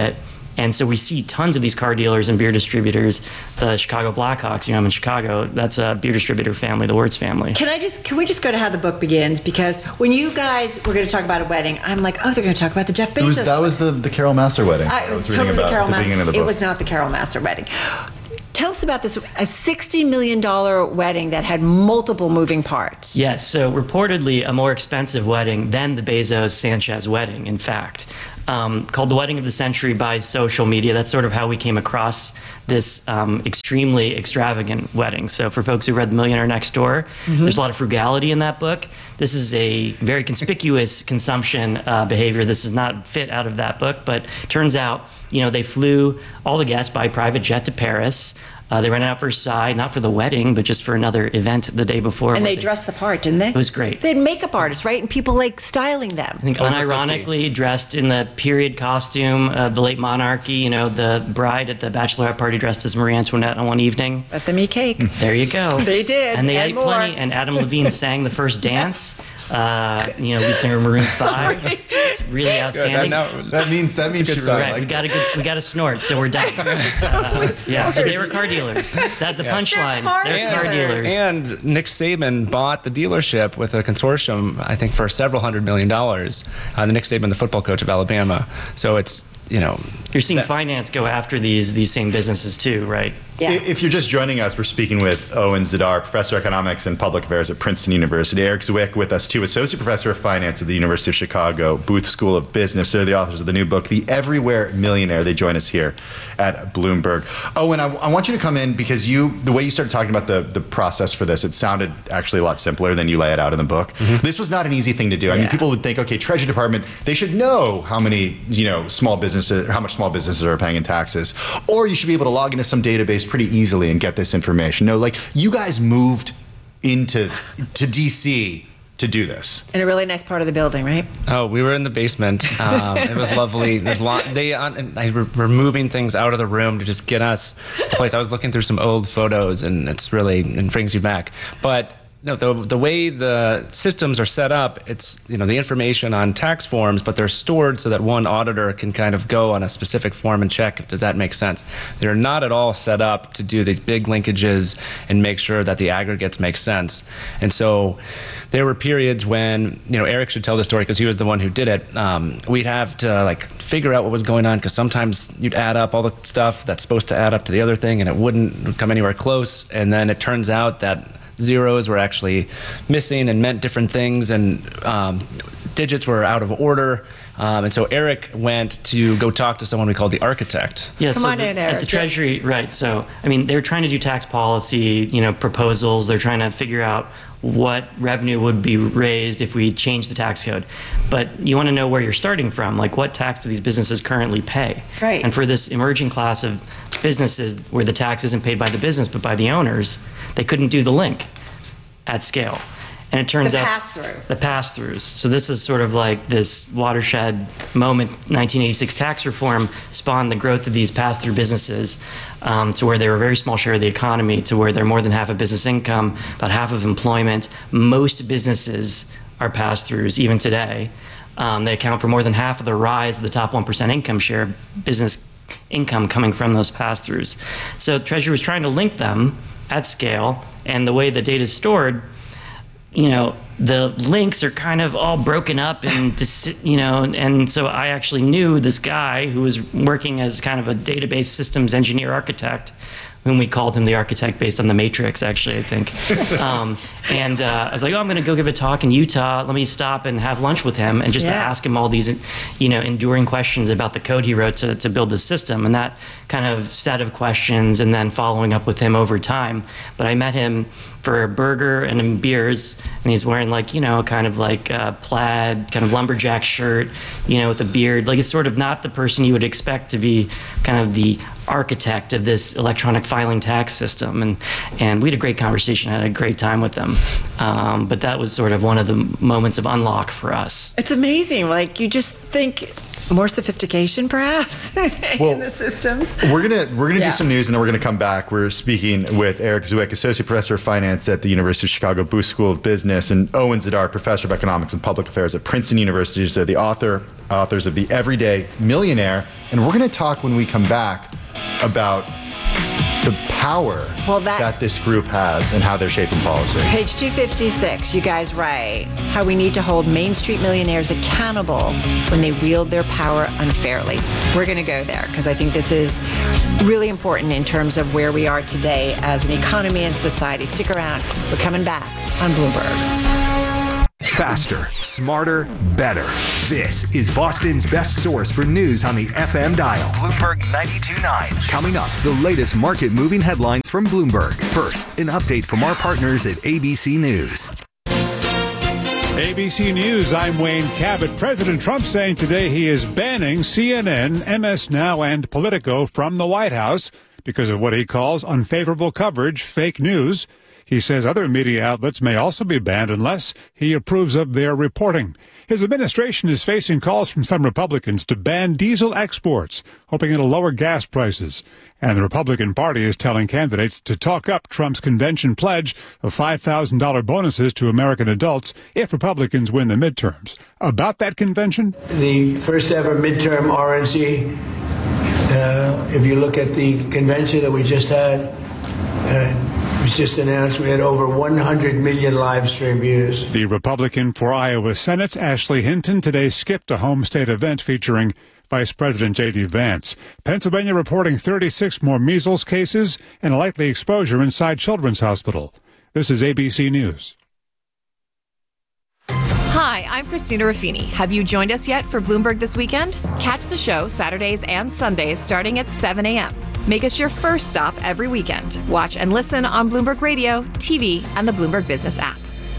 And so we see tons of these car dealers and beer distributors. The Chicago Blackhawks, you know, I'm in Chicago, that's a beer distributor family, the Wirtz family. Can I just, can we just go to how the book begins? Because when you guys were going to talk about a wedding, I'm like, oh, they're going to talk about the Jeff Bezos. It was, that was the, the Carol Massar wedding. Uh, it I was, was reading totally the about Carol at the Massar. beginning of the book. It was not the Carol Massar wedding. Tell us about this, a sixty million dollars wedding that had multiple moving parts. Yes, so reportedly a more expensive wedding than the Bezos-Sanchez wedding, in fact. Um, called the Wedding of the Century by social media. That's sort of how we came across this um, extremely extravagant wedding. So for folks who read The Millionaire Next Door, mm-hmm. there's a lot of frugality in that book. This is a very conspicuous consumption uh, behavior. This is not fit out of that book, but turns out, you know, they flew all the guests by private jet to Paris. Uh, they rented out Versailles, not for the wedding, but just for another event the day before. And they they dressed the part, didn't they? It was great. They had makeup artists, right? And people like styling them. I think unironically dressed in the period costume of the late monarchy. You know, the bride at the bachelorette party dressed as Marie Antoinette on one evening. Let them eat cake. There you go. They did. And they and ate more. plenty. And Adam Levine sang the first dance. Uh, you know, lead singer of Maroon five. It's really That's outstanding. That, now, that means that means she really right. liked We got a good. We got a snort, so we're done. Uh, yeah. So they were car dealers. That the Yes. punchline. They're They're car car dealers. And Nick Saban bought the dealership with a consortium, I think, for several hundred million dollars. Uh, the Nick Saban, the football coach of Alabama. So it's, you know, you're seeing that, finance go after these these same businesses too, right? Yeah. If you're just joining us, we're speaking with Owen Zidar, Professor of Economics and Public Affairs at Princeton University. Eric Zwick with us too, Associate Professor of Finance at the University of Chicago, Booth School of Business. They're the authors of the new book, The Everywhere Millionaire. They join us here at Bloomberg. Owen, I, I want you to come in because you, the way you started talking about the, the process for this, it sounded actually a lot simpler than you lay it out in the book. Mm-hmm. This was not an easy thing to do. I yeah. mean, people would think, okay, Treasury Department, they should know how many, you know, small businesses, how much small businesses are paying in taxes, or you should be able to log into some database pretty easily and get this information. No, like you guys moved into to D C to do this in a really nice part of the building, right? Oh, we were in the basement. Um, it was lovely. There's a lot. They uh, I were, were moving things out of the room to just get us a place. I was looking through some old photos, and it's really it brings you back. But no, the the way the systems are set up, it's, you know, the information on tax forms, but they're stored so that one auditor can kind of go on a specific form and check, does that make sense? They're not at all set up to do these big linkages and make sure that the aggregates make sense. And so there were periods when, you know, Eric should tell the story because he was the one who did it. Um, we'd have to like figure out what was going on because sometimes you'd add up all the stuff that's supposed to add up to the other thing and it wouldn't come anywhere close. And then it turns out that zeros were actually missing and meant different things, and um, digits were out of order. Um, and so Eric went to go talk to someone we called the architect. Yeah, Come so on the, in, Eric. at the Treasury, right? So I mean, they're trying to do tax policy, you know, proposals. They're trying to figure out what revenue would be raised if we change the tax code. But you want to know where you're starting from, like what tax do these businesses currently pay? Right. And for this emerging class of businesses where the tax isn't paid by the business but by the owners, they couldn't do the link at scale. And it turns The out pass-through. the pass-throughs. So this is sort of like this watershed moment. nineteen eighty-six tax reform spawned the growth of these pass-through businesses um, to where they were a very small share of the economy, to where they're more than half of business income, about half of employment. Most businesses are pass-throughs even today. Um, they account for more than half of the rise of the top one percent income share of business income coming from those pass-throughs. So Treasury was trying to link them at scale, and the way the data is stored, you know, the links are kind of all broken up and, dis- you know, and so I actually knew this guy who was working as kind of a database systems engineer architect, whom we called him the architect based on the Matrix, actually, I think. um, and uh, I was like, oh, I'm going to go give a talk in Utah. Let me stop and have lunch with him and just Yeah. ask him all these, you know, enduring questions about the code he wrote to, to build the system. And that kind of set of questions, and then following up with him over time. But I met him for a burger and in beers, and he's wearing like, you know, kind of like a plaid, kind of lumberjack shirt, you know, with a beard. Like, it's sort of not the person you would expect to be kind of the architect of this electronic filing tax system. And and we had a great conversation. I had a great time with them. Um, but that was sort of one of the moments of unlock for us. It's amazing. Like, you just think more sophistication, perhaps, Well, in the systems. We're gonna we're gonna Yeah. do some news, and then we're gonna come back. We're speaking with Eric Zwick, Associate Professor of Finance at the University of Chicago Booth School of Business, and Owen Zadar, Professor of Economics and Public Affairs at Princeton University. So the author authors of The Everyday Millionaire, and we're gonna talk when we come back about the power Well, that- that this group has and how they're shaping policy. Page two fifty-six, you guys write how we need to hold Main Street millionaires accountable when they wield their power unfairly. We're going to go there because I think this is really important in terms of where we are today as an economy and society. Stick around. We're coming back on Bloomberg. Faster, smarter, better. This is Boston's best source for news on the F M dial. Bloomberg ninety-two point nine. Coming up, the latest market-moving headlines from Bloomberg. First, an update from our partners at A B C News. A B C News, I'm Wayne Cabot. President Trump saying today he is banning C N N, M S Now, and Politico from the White House because of what he calls unfavorable coverage, fake news. He says other media outlets may also be banned unless he approves of their reporting. His administration is facing calls from some Republicans to ban diesel exports, hoping it'll lower gas prices. And the Republican Party is telling candidates to talk up Trump's convention pledge of five thousand dollars bonuses to American adults if Republicans win the midterms. About that convention? The first ever midterm R N C, uh, if you look at the convention that we just had, uh, it was just announced we had over one hundred million live stream views. The Republican for Iowa Senate, Ashley Hinton, today skipped a home state event featuring Vice President J D. Vance. Pennsylvania reporting thirty-six more measles cases and a likely exposure inside Children's Hospital. This is A B C News. Hi, I'm Christina Ruffini. Have you joined us yet for Bloomberg This Weekend? Catch the show Saturdays and Sundays starting at seven a.m. Make us your first stop every weekend. Watch and listen on Bloomberg Radio, T V, and the Bloomberg Business app.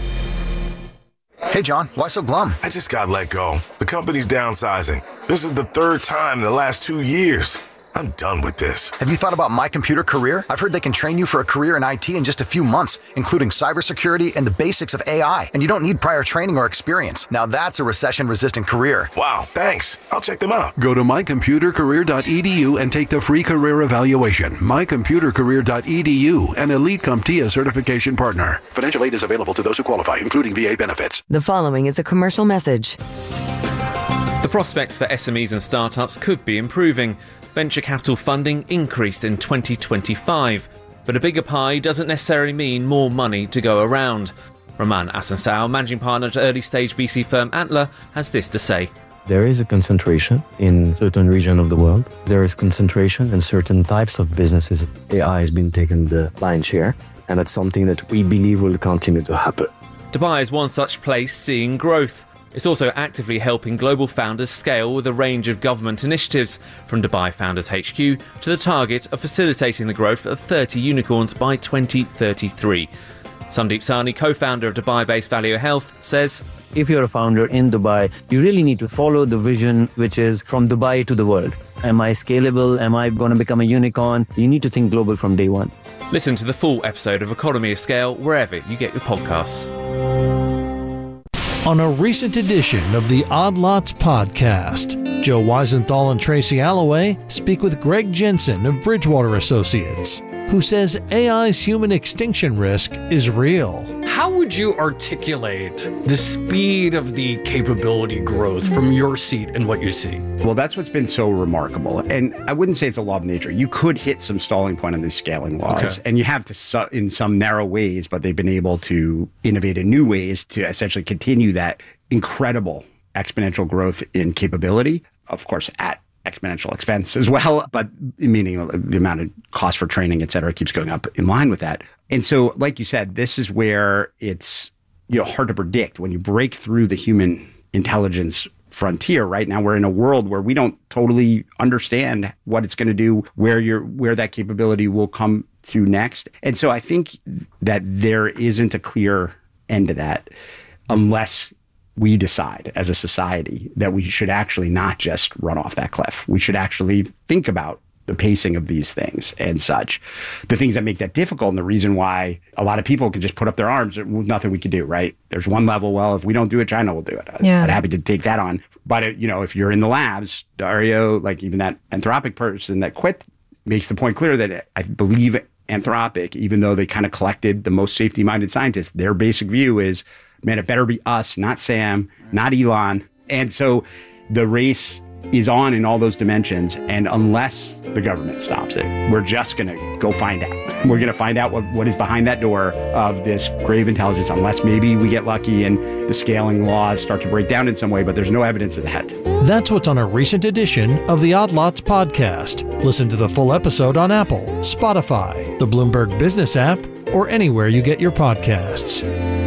Hey, John, why so glum? I just got let go. The company's downsizing. This is the third time in the last two years. I'm done with this. Have you thought about My Computer Career? I've heard they can train you for a career in I T in just a few months, including cybersecurity and the basics of A I. And you don't need prior training or experience. Now that's a recession-resistant career. Wow, thanks. I'll check them out. Go to my computer career dot e d u and take the free career evaluation. my computer career dot e d u, an Elite CompTIA certification partner. Financial aid is available to those who qualify, including V A benefits. The following is a commercial message. The prospects for S M Es and startups could be improving. Venture capital funding increased in twenty twenty-five, but a bigger pie doesn't necessarily mean more money to go around. Roman Asansao, managing partner at early-stage V C firm Antler, has this to say. There is a concentration in certain region of the world. There is concentration in certain types of businesses. A I has been taking the lion's share, and that's something that we believe will continue to happen. Dubai is one such place seeing growth. It's also actively helping global founders scale with a range of government initiatives, from Dubai Founders H Q to the target of facilitating the growth of thirty unicorns by twenty thirty-three. Sandeep Sahni, co-founder of Dubai-based Value Health, says, if you're a founder in Dubai, you really need to follow the vision, which is from Dubai to the world. Am I scalable? Am I going to become a unicorn? You need to think global from day one. Listen to the full episode of Economy of Scale wherever you get your podcasts. On a recent edition of the Odd Lots podcast, Joe Weisenthal and Tracy Alloway speak with Greg Jensen of Bridgewater Associates, who says A I's human extinction risk is real. How would you articulate the speed of the capability growth from your seat and what you see? Well, that's what's been so remarkable. And I wouldn't say it's a law of nature. You could hit some stalling point on these scaling laws, okay. and you have to su- in some narrow ways, but they've been able to innovate in new ways to essentially continue that incredible exponential growth in capability, of course, at exponential expense as well, but meaning the amount of cost for training, et cetera, keeps going up in line with that. And so, like you said, this is where it's, you know, hard to predict when you break through the human intelligence frontier. Right now, we're in a world where we don't totally understand what it's going to do, where you're, where that capability will come to next. And so I think that there isn't a clear end to that unless we decide as a society that we should actually not just run off that cliff. We should actually think about the pacing of these things and such. The things that make that difficult, and the reason why a lot of people can just put up their arms, nothing we can do, right? There's one level, well, if we don't do it, China will do it. Yeah. I'm happy to take that on. But, it, you know, if you're in the labs, Dario, like even that Anthropic person that quit makes the point clear that I believe Anthropic, even though they kind of collected the most safety-minded scientists, their basic view is, man, it better be us, not Sam, not Elon. And so the race is on in all those dimensions. And unless the government stops it, we're just going to go find out. We're going to find out what, what is behind that door of this grave intelligence, unless maybe we get lucky and the scaling laws start to break down in some way, but there's no evidence of that. That's what's on a recent edition of the Odd Lots podcast. Listen to the full episode on Apple, Spotify, the Bloomberg Business app, or anywhere you get your podcasts.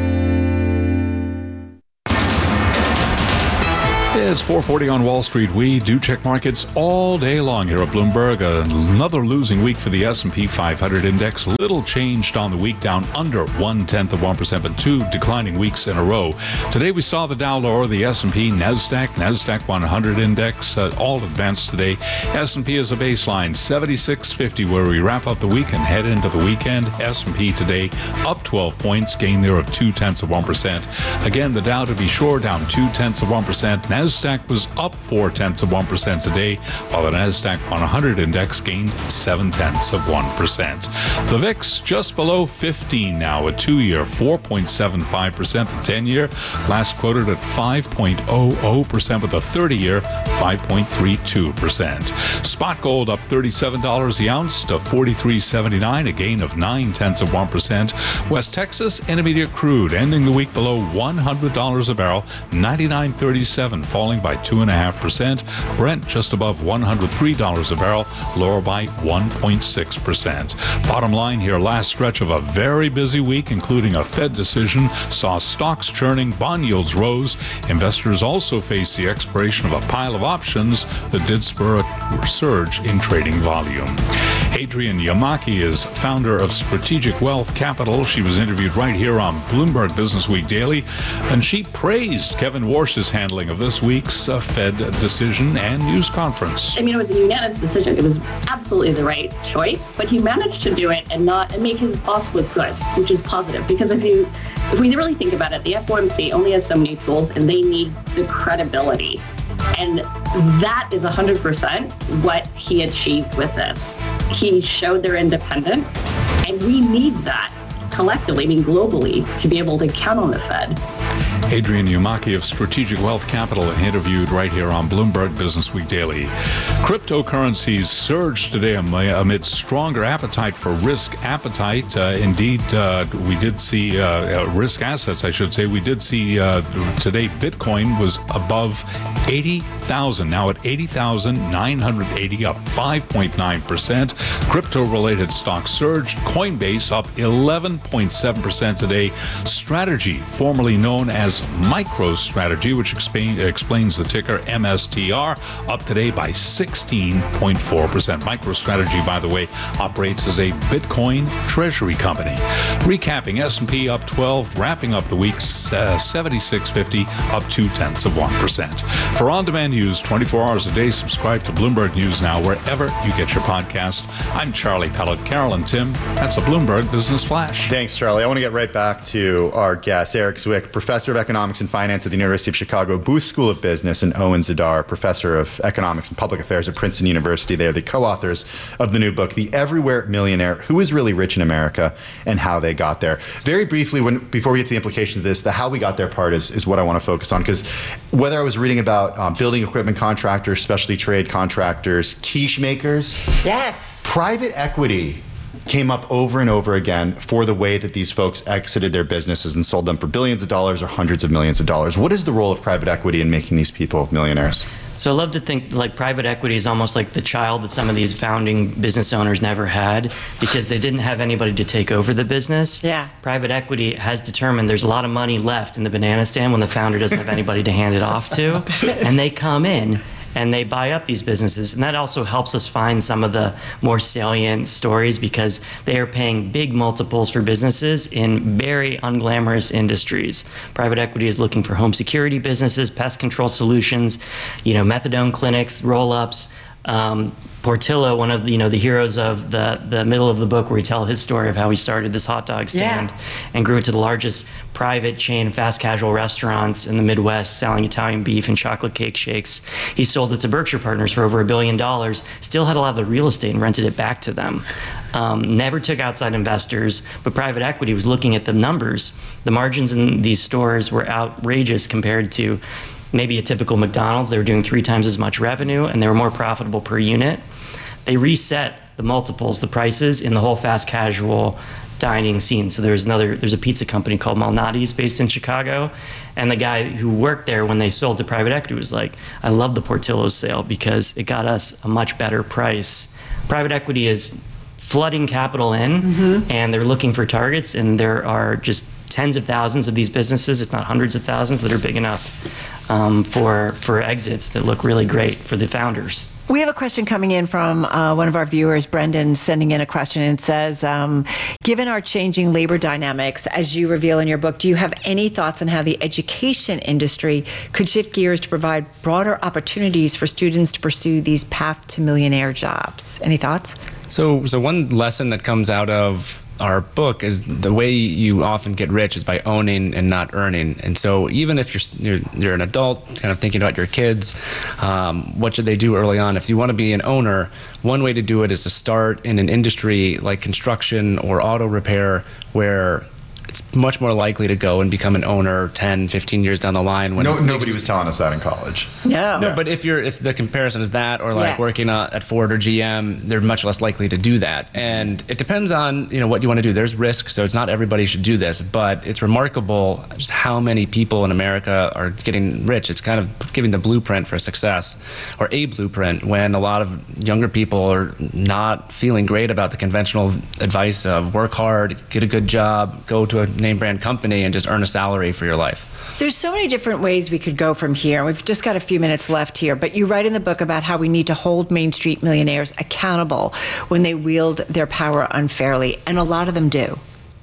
It's four forty on Wall Street. We do check markets all day long here at Bloomberg. Another losing week for the S and P five hundred index. Little changed on the week, down under one-tenth of one percent, but two declining weeks in a row. Today we saw the Dow lower, the S and P, NASDAQ, NASDAQ one hundred index, uh, all advanced today. S and P is a baseline, seventy-six fifty, where we wrap up the week and head into the weekend. S and P today up twelve points, gain there of two-tenths of one percent. Again, the Dow, to be sure, down two-tenths of one percent. NASDAQ was up four-tenths of one percent today, while the NASDAQ one hundred index gained seven-tenths of one percent. The V I X just below fifteen now, a two-year four point seven five percent, the ten-year last quoted at five point zero zero percent, with the thirty-year five point three two percent. Spot gold up thirty-seven dollars the ounce to forty-three seventy-nine, a gain of nine-tenths of one percent. West Texas Intermediate crude ending the week below one hundred dollars a barrel, ninety-nine thirty-seven, falling by two point five percent. Brent just above one hundred three dollars a barrel, lower by one point six percent. Bottom line here, last stretch of a very busy week, including a Fed decision, saw stocks churning, bond yields rose. Investors also faced the expiration of a pile of options that did spur a surge in trading volume. Adrienne Yamaki is founder of Strategic Wealth Capital. She was interviewed right here on Bloomberg Business Week Daily, and she praised Kevin Warsh's handling of this week's uh, Fed decision and news conference. I mean, it was a unanimous decision. It was absolutely the right choice, but he managed to do it and not and make his boss look good, which is positive. Because if you, if we really think about it, the F O M C only has so many tools, and they need the credibility. And that is one hundred percent what he achieved with this. He showed they're independent, and we need that collectively, I mean globally, to be able to count on the Fed. Adrienne Yamaki of Strategic Wealth Capital interviewed right here on Bloomberg Business Week Daily. Cryptocurrencies surged today amid stronger appetite for risk appetite. Uh, indeed, uh, we did see uh, uh, risk assets, I should say. We did see uh, today Bitcoin was above eighty thousand, now at eighty thousand nine hundred eighty, up five point nine percent. Crypto-related stocks surged. Coinbase up eleven point seven percent today. Strategy, formerly known as MicroStrategy, which explain, explains the ticker M S T R, up today by sixteen point four percent. MicroStrategy, by the way, operates as a Bitcoin treasury company. Recapping, S and P up twelve, wrapping up the week uh, seventy-six fifty, up two-tenths of one percent. For on-demand news twenty-four hours a day, subscribe to Bloomberg News Now wherever you get your podcast. I'm Charlie Pellet. Carol and Tim, that's a Bloomberg Business Flash. Thanks, Charlie. I want to get right back to our guest, Eric Zwick, professor of economics and finance at the University of Chicago Booth School of Business, and Owen Zidar, professor of economics and public affairs at Princeton University. They are the co-authors of the new book, The Everywhere Millionaire: Who is Really Rich in America and How They Got There. Very briefly, when before we get to the implications of this, the how we got there part is, is what I want to focus on, because whether I was reading about um, building equipment contractors, specialty trade contractors, quiche makers, yes, private equity came up over and over again for the way that these folks exited their businesses and sold them for billions of dollars or hundreds of millions of dollars. What is the role of private equity in making these people millionaires? So I love to think like private equity is almost like the child that some of these founding business owners never had, because they didn't have anybody to take over the business. Yeah. Private equity has determined there's a lot of money left in the banana stand when the founder doesn't have anybody to hand it off to. And they come in and they buy up these businesses. And that also helps us find some of the more salient stories, because they are paying big multiples for businesses in very unglamorous industries. Private equity is looking for home security businesses, pest control solutions, you know, methadone clinics, roll-ups, um, Portillo, one of the, you know, the heroes of the, the middle of the book, where we tell his story of how he started this hot dog stand Yeah. and grew it to the largest private chain of fast casual restaurants in the Midwest selling Italian beef and chocolate cake shakes. He sold it to Berkshire Partners for over a billion dollars, still had a lot of the real estate and rented it back to them. Um, never took outside investors, but private equity was looking at the numbers. The margins in these stores were outrageous compared to maybe a typical McDonald's. They were doing three times as much revenue, and they were more profitable per unit. They reset the multiples, the prices in the whole fast casual dining scene. So there's another, there's a pizza company called Malnati's based in Chicago. And the guy who worked there when they sold to private equity was like, I love the Portillo's sale because it got us a much better price. Private equity is flooding capital in, mm-hmm. and they're looking for targets, and there are just tens of thousands of these businesses, if not hundreds of thousands, that are big enough um, for, for exits that look really great for the founders. We have a question coming in from uh, one of our viewers, Brendan, sending in a question, and it says, um, given our changing labor dynamics, as you reveal in your book, do you have any thoughts on how the education industry could shift gears to provide broader opportunities for students to pursue these path to millionaire jobs? Any thoughts? So, so one lesson that comes out of our book is the way you often get rich is by owning and not earning. And so even if you're you're, you're an adult kind of thinking about your kids, um, what should they do early on? If you want to be an owner, one way to do it is to start in an industry like construction or auto repair, where it's much more likely to go and become an owner ten, fifteen years down the line. When no, nobody was telling us that in college. No. No, but if you're if the comparison is that, or like Yeah. working uh, at Ford or G M, they're much less likely to do that. And it depends on, you know, what you want to do. There's risk, so it's not everybody should do this, but it's remarkable just how many people in America are getting rich. It's kind of giving the blueprint for success, or a blueprint, when a lot of younger people are not feeling great about the conventional advice of work hard, get a good job, go to a name brand company and just earn a salary for your life. There's so many different ways we could go from here. We've just got a few minutes left here, but you write in the book about how we need to hold Main Street millionaires accountable when they wield their power unfairly, and a lot of them do.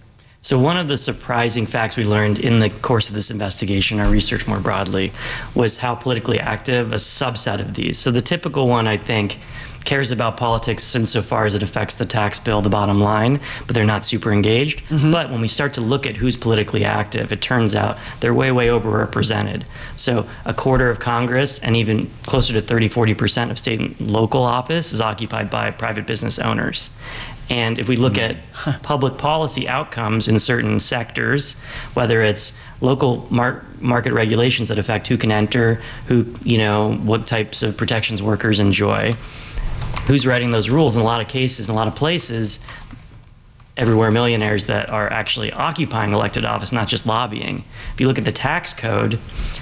So one of the surprising facts we learned in the course of this investigation, our research more broadly, was how politically active a subset of these. So the typical one, I think, cares about politics insofar as it affects the tax bill, the bottom line, but they're not super engaged. Mm-hmm. But when we start to look at who's politically active, it turns out they're way, way overrepresented. So a quarter of Congress and even closer to thirty, forty percent of state and local office is occupied by private business owners. And if we look at public policy outcomes in certain sectors, whether it's local mar- market regulations that affect who can enter, who, you know, what types of protections workers enjoy, who's writing those rules, in a lot of cases, in a lot of places, everywhere millionaires that are actually occupying elected office, not just lobbying. If you look at the tax code,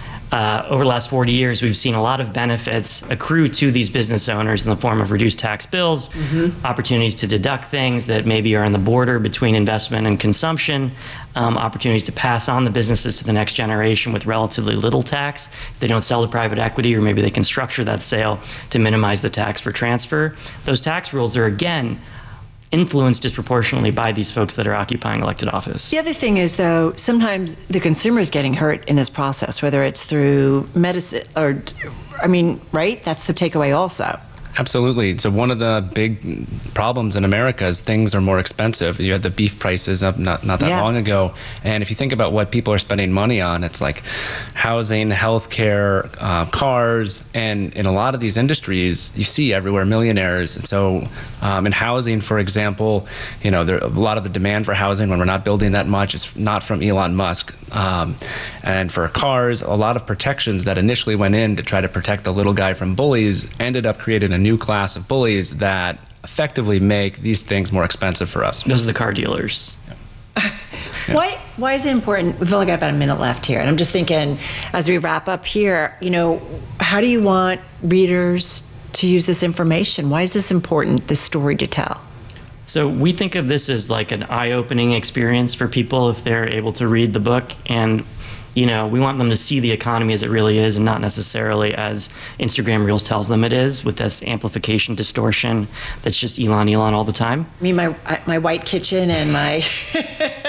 uh, over the last forty years, we've seen a lot of benefits accrue to these business owners in the form of reduced tax bills, mm-hmm. opportunities to deduct things that maybe are on the border between investment and consumption, um, opportunities to pass on the businesses to the next generation with relatively little tax. If they don't sell to private equity, or maybe they can structure that sale to minimize the tax for transfer. Those tax rules are, again, influenced disproportionately by these folks that are occupying elected office. The other thing is, though, sometimes the consumer is getting hurt in this process, whether it's through medicine or, I mean, right? That's the takeaway also. Absolutely. So one of the big problems in America is things are more expensive. You had the beef prices up not, not that Yeah. long ago. And if you think about what people are spending money on, it's like housing, healthcare, uh, cars. And in a lot of these industries, you see everywhere millionaires. And so um, in housing, for example, you know, there, a lot of the demand for housing, when we're not building that much, is not from Elon Musk. Um, and for cars, a lot of protections that initially went in to try to protect the little guy from bullies ended up creating a new class of bullies that effectively make these things more expensive for us. Those are the car dealers. Yeah. Why, why is it important? We've only got about a minute left here. And I'm just thinking, as we wrap up here, you know, how do you want readers to use this information? Why is this important, this story to tell? So we think of this as like an eye-opening experience for people if they're able to read the book. And, you know, we want them to see the economy as it really is, and not necessarily as Instagram Reels tells them it is, with this amplification distortion that's just Elon, Elon all the time. I mean, my my white kitchen and my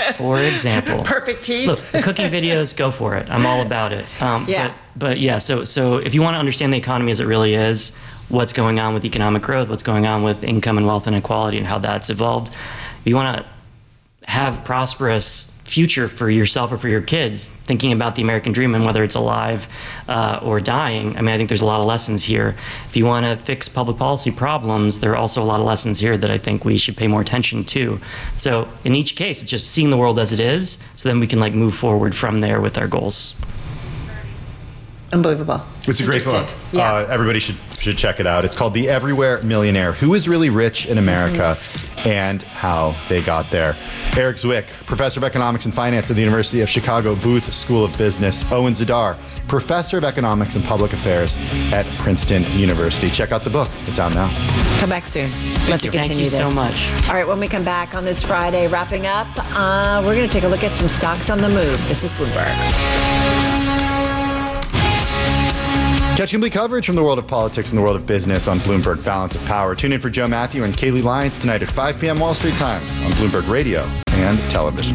For example. Perfect teeth. Look, the cooking videos, go for it. I'm all about it. Um, Yeah. But, but yeah, so so if you want to understand the economy as it really is, what's going on with economic growth, what's going on with income and wealth inequality and how that's evolved, if you want to have prosperous future for yourself or for your kids, thinking about the American dream and whether it's alive uh, or dying, I mean, I think there's a lot of lessons here. If you want to fix public policy problems, there are also a lot of lessons here that I think we should pay more attention to. So in each case, it's just seeing the world as it is, so then we can like move forward from there with our goals. Unbelievable. It's a great book. Interesting. Yeah. Uh, everybody should should check it out. It's called The Everywhere Millionaire: Who is Really Rich in America mm-hmm. and How They Got There. Eric Zwick, professor of economics and finance at the University of Chicago Booth School of Business. Owen Zidar, professor of economics and public affairs at Princeton University. Check out the book. It's out now. Come back soon. Love to continue Thank you this. so much. All right, when we come back on this Friday, wrapping up, uh, we're going to take a look at some stocks on the move. This is Bloomberg. Catch complete coverage from the world of politics and the world of business on Bloomberg Balance of Power. Tune in for Joe Matthew and Kaylee Lyons tonight at five p.m. Wall Street time on Bloomberg Radio and television.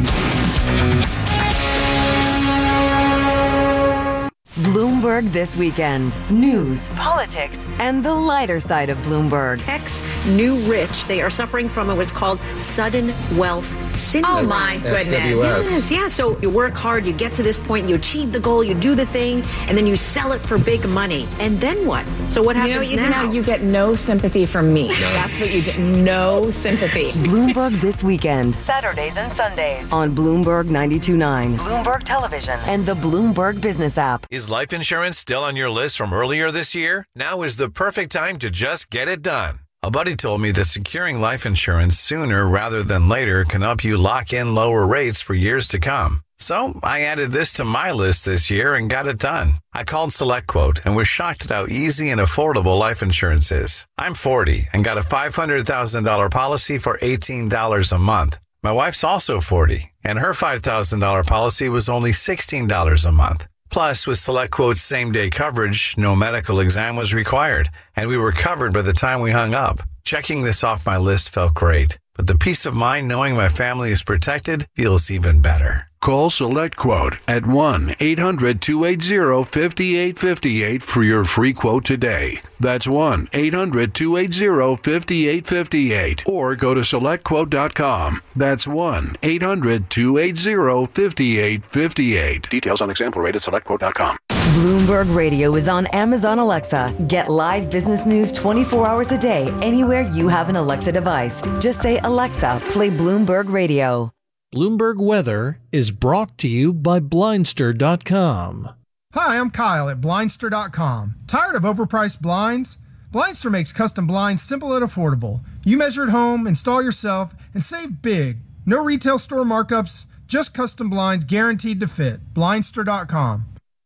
Bloomberg This Weekend. News, politics, and the lighter side of Bloomberg. Ex new rich. They are suffering from what's called sudden wealth syndrome. Oh my goodness. Yes, yeah. So you work hard, you get to this point, you achieve the goal, you do the thing, and then you sell it for big money. And then what? So what happens you know what you now? do now? You get no sympathy from me. That's what you do. No sympathy. Bloomberg This Weekend. Saturdays and Sundays on Bloomberg ninety-two point nine, Bloomberg Television, and the Bloomberg Business app. Is life insurance still on your list from earlier this year? Now is the perfect time to just get it done. A buddy told me that securing life insurance sooner rather than later can help you lock in lower rates for years to come. So I added this to my list this year and got it done. I called SelectQuote and was shocked at how easy and affordable life insurance is. I'm forty and got a five hundred thousand dollars policy for eighteen dollars a month. My wife's also forty, and her five thousand dollars policy was only sixteen dollars a month. Plus, with SelectQuote's same-day coverage, no medical exam was required, and we were covered by the time we hung up. Checking this off my list felt great, but the peace of mind knowing my family is protected feels even better. Call SelectQuote at one eight hundred two eight zero five eight five eight for your free quote today. That's one eight hundred two eight zero five eight five eight. Or go to select quote dot com. That's one eight hundred two eight zero five eight five eight. Details on example rate at select quote dot com. Bloomberg Radio is on Amazon Alexa. Get live business news twenty-four hours a day anywhere you have an Alexa device. Just say, Alexa, play Bloomberg Radio. Bloomberg Weather is brought to you by Blindster dot com. Hi, I'm Kyle at Blindster dot com. Tired of overpriced blinds? Blindster makes custom blinds simple and affordable. You measure at home, install yourself, and save big. No retail store markups, just custom blinds guaranteed to fit. Blindster dot com.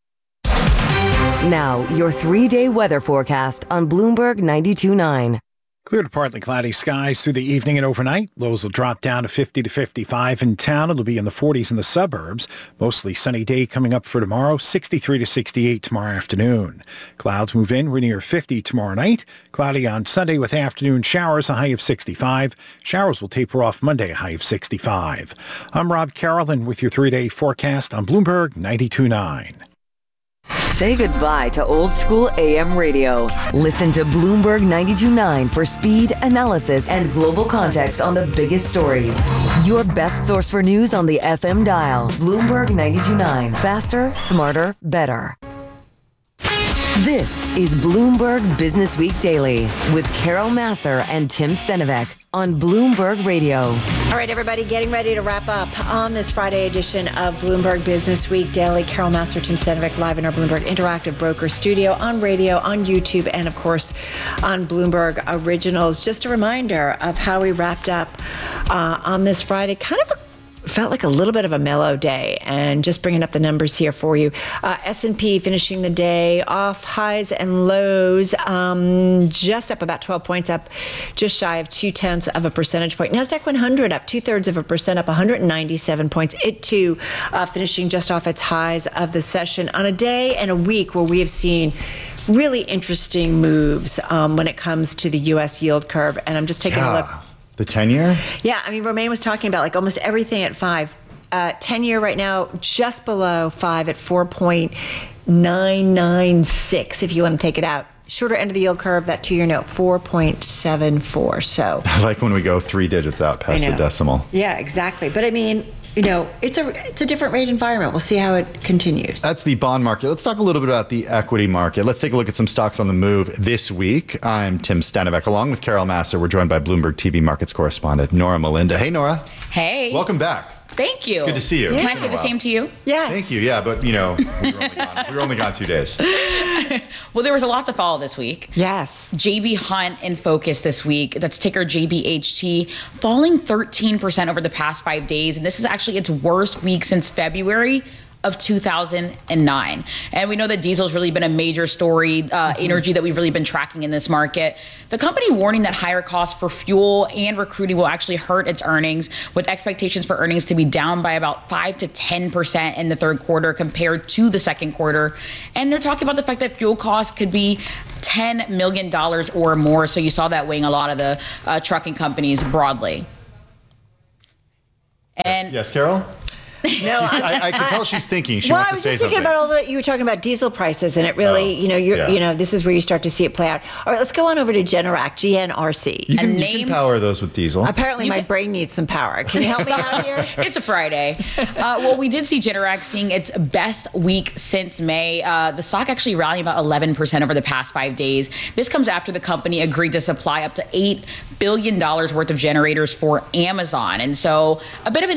Now, your three-day weather forecast on Bloomberg ninety-two point nine. Clear to partly cloudy skies through the evening and overnight. Lows will drop down to fifty to fifty-five in town. It'll be in the forties in the suburbs. Mostly sunny day coming up for tomorrow. sixty-three to sixty-eight tomorrow afternoon. Clouds move in. We're near fifty tomorrow night. Cloudy on Sunday with afternoon showers, a high of sixty-five. Showers will taper off Monday, a high of sixty-five. I'm Rob Carolyn with your three-day forecast on Bloomberg ninety-two point nine. Say goodbye to old school A M radio. Listen to Bloomberg ninety-two point nine for speed, analysis, and global context on the biggest stories. Your best source for news on the F M dial. Bloomberg ninety-two point nine. Faster, smarter, better. This is Bloomberg Business Week Daily with Carol Massar and Tim Stenovec on Bloomberg Radio. All right, everybody, getting ready to wrap up on this Friday edition of Bloomberg Business Week Daily. Carol Massar, Tim Stenovec, live in our Bloomberg Interactive Broker Studio, on radio, on YouTube, and of course on Bloomberg Originals. Just a reminder of how we wrapped up uh, on this Friday. Kind of a Felt like a little bit of a mellow day, and just bringing up the numbers here for you. Uh, S and P finishing the day off highs and lows, um, just up about twelve points, up just shy of two tenths of a percentage point. NASDAQ one hundred up two thirds of a percent, up one hundred ninety-seven points. It too uh, finishing just off its highs of the session on a day and a week where we have seen really interesting moves um, when it comes to the U S yield curve. And I'm just taking yeah. a look. The ten-year? Yeah, I mean, Romaine was talking about like almost everything at five Uh, ten-year right now, just below five at four point nine nine six, if you want to take it out. Shorter end of the yield curve, that two-year note, four point seven four. So I like when we go three digits out past the decimal. Yeah, exactly. But I mean, you know, it's a it's a different rate environment. We'll see how it continues. That's the bond market. Let's talk a little bit about the equity market. Let's take a look at some stocks on the move this week. I'm Tim Stenivek, along with Carol Massar. We're joined by Bloomberg T V markets correspondent Nora Melinda. Hey, Nora. Hey. Welcome back. Thank you. It's good to see you. Can I It's say been a the while. same to you? Yes. Thank you. Yeah, but you know, we were only gone, we were only gone two days. Well, there was a lot to follow this week. Yes. J B Hunt in focus this week. That's ticker J B H T, falling thirteen percent over the past five days. And this is actually its worst week since February of two thousand nine. And we know that diesel's really been a major story, uh, Mm-hmm. energy that we've really been tracking in this market. The company warning that higher costs for fuel and recruiting will actually hurt its earnings, with expectations for earnings to be down by about five to ten percent in the third quarter compared to the second quarter. And they're talking about the fact that fuel costs could be ten million dollars or more. So you saw that weighing a lot of the uh, trucking companies broadly. And Yes, Carol? No, She's- I, I can tell she's thinking. She well, wants I to was say just thinking something. about all the you were talking about diesel prices, and it really, Oh, you know, you're, yeah. you know, this is where you start to see it play out. All right, let's go on over to Generac, G N R C. You can, you can power those with diesel. Apparently, my brain needs some power. Can you help me out here? It's a Friday. Uh, well, we did see Generac seeing its best week since May. Uh, the stock actually rallying about eleven percent over the past five days. This comes after the company agreed to supply up to eight billion dollars worth of generators for Amazon. And so a bit of an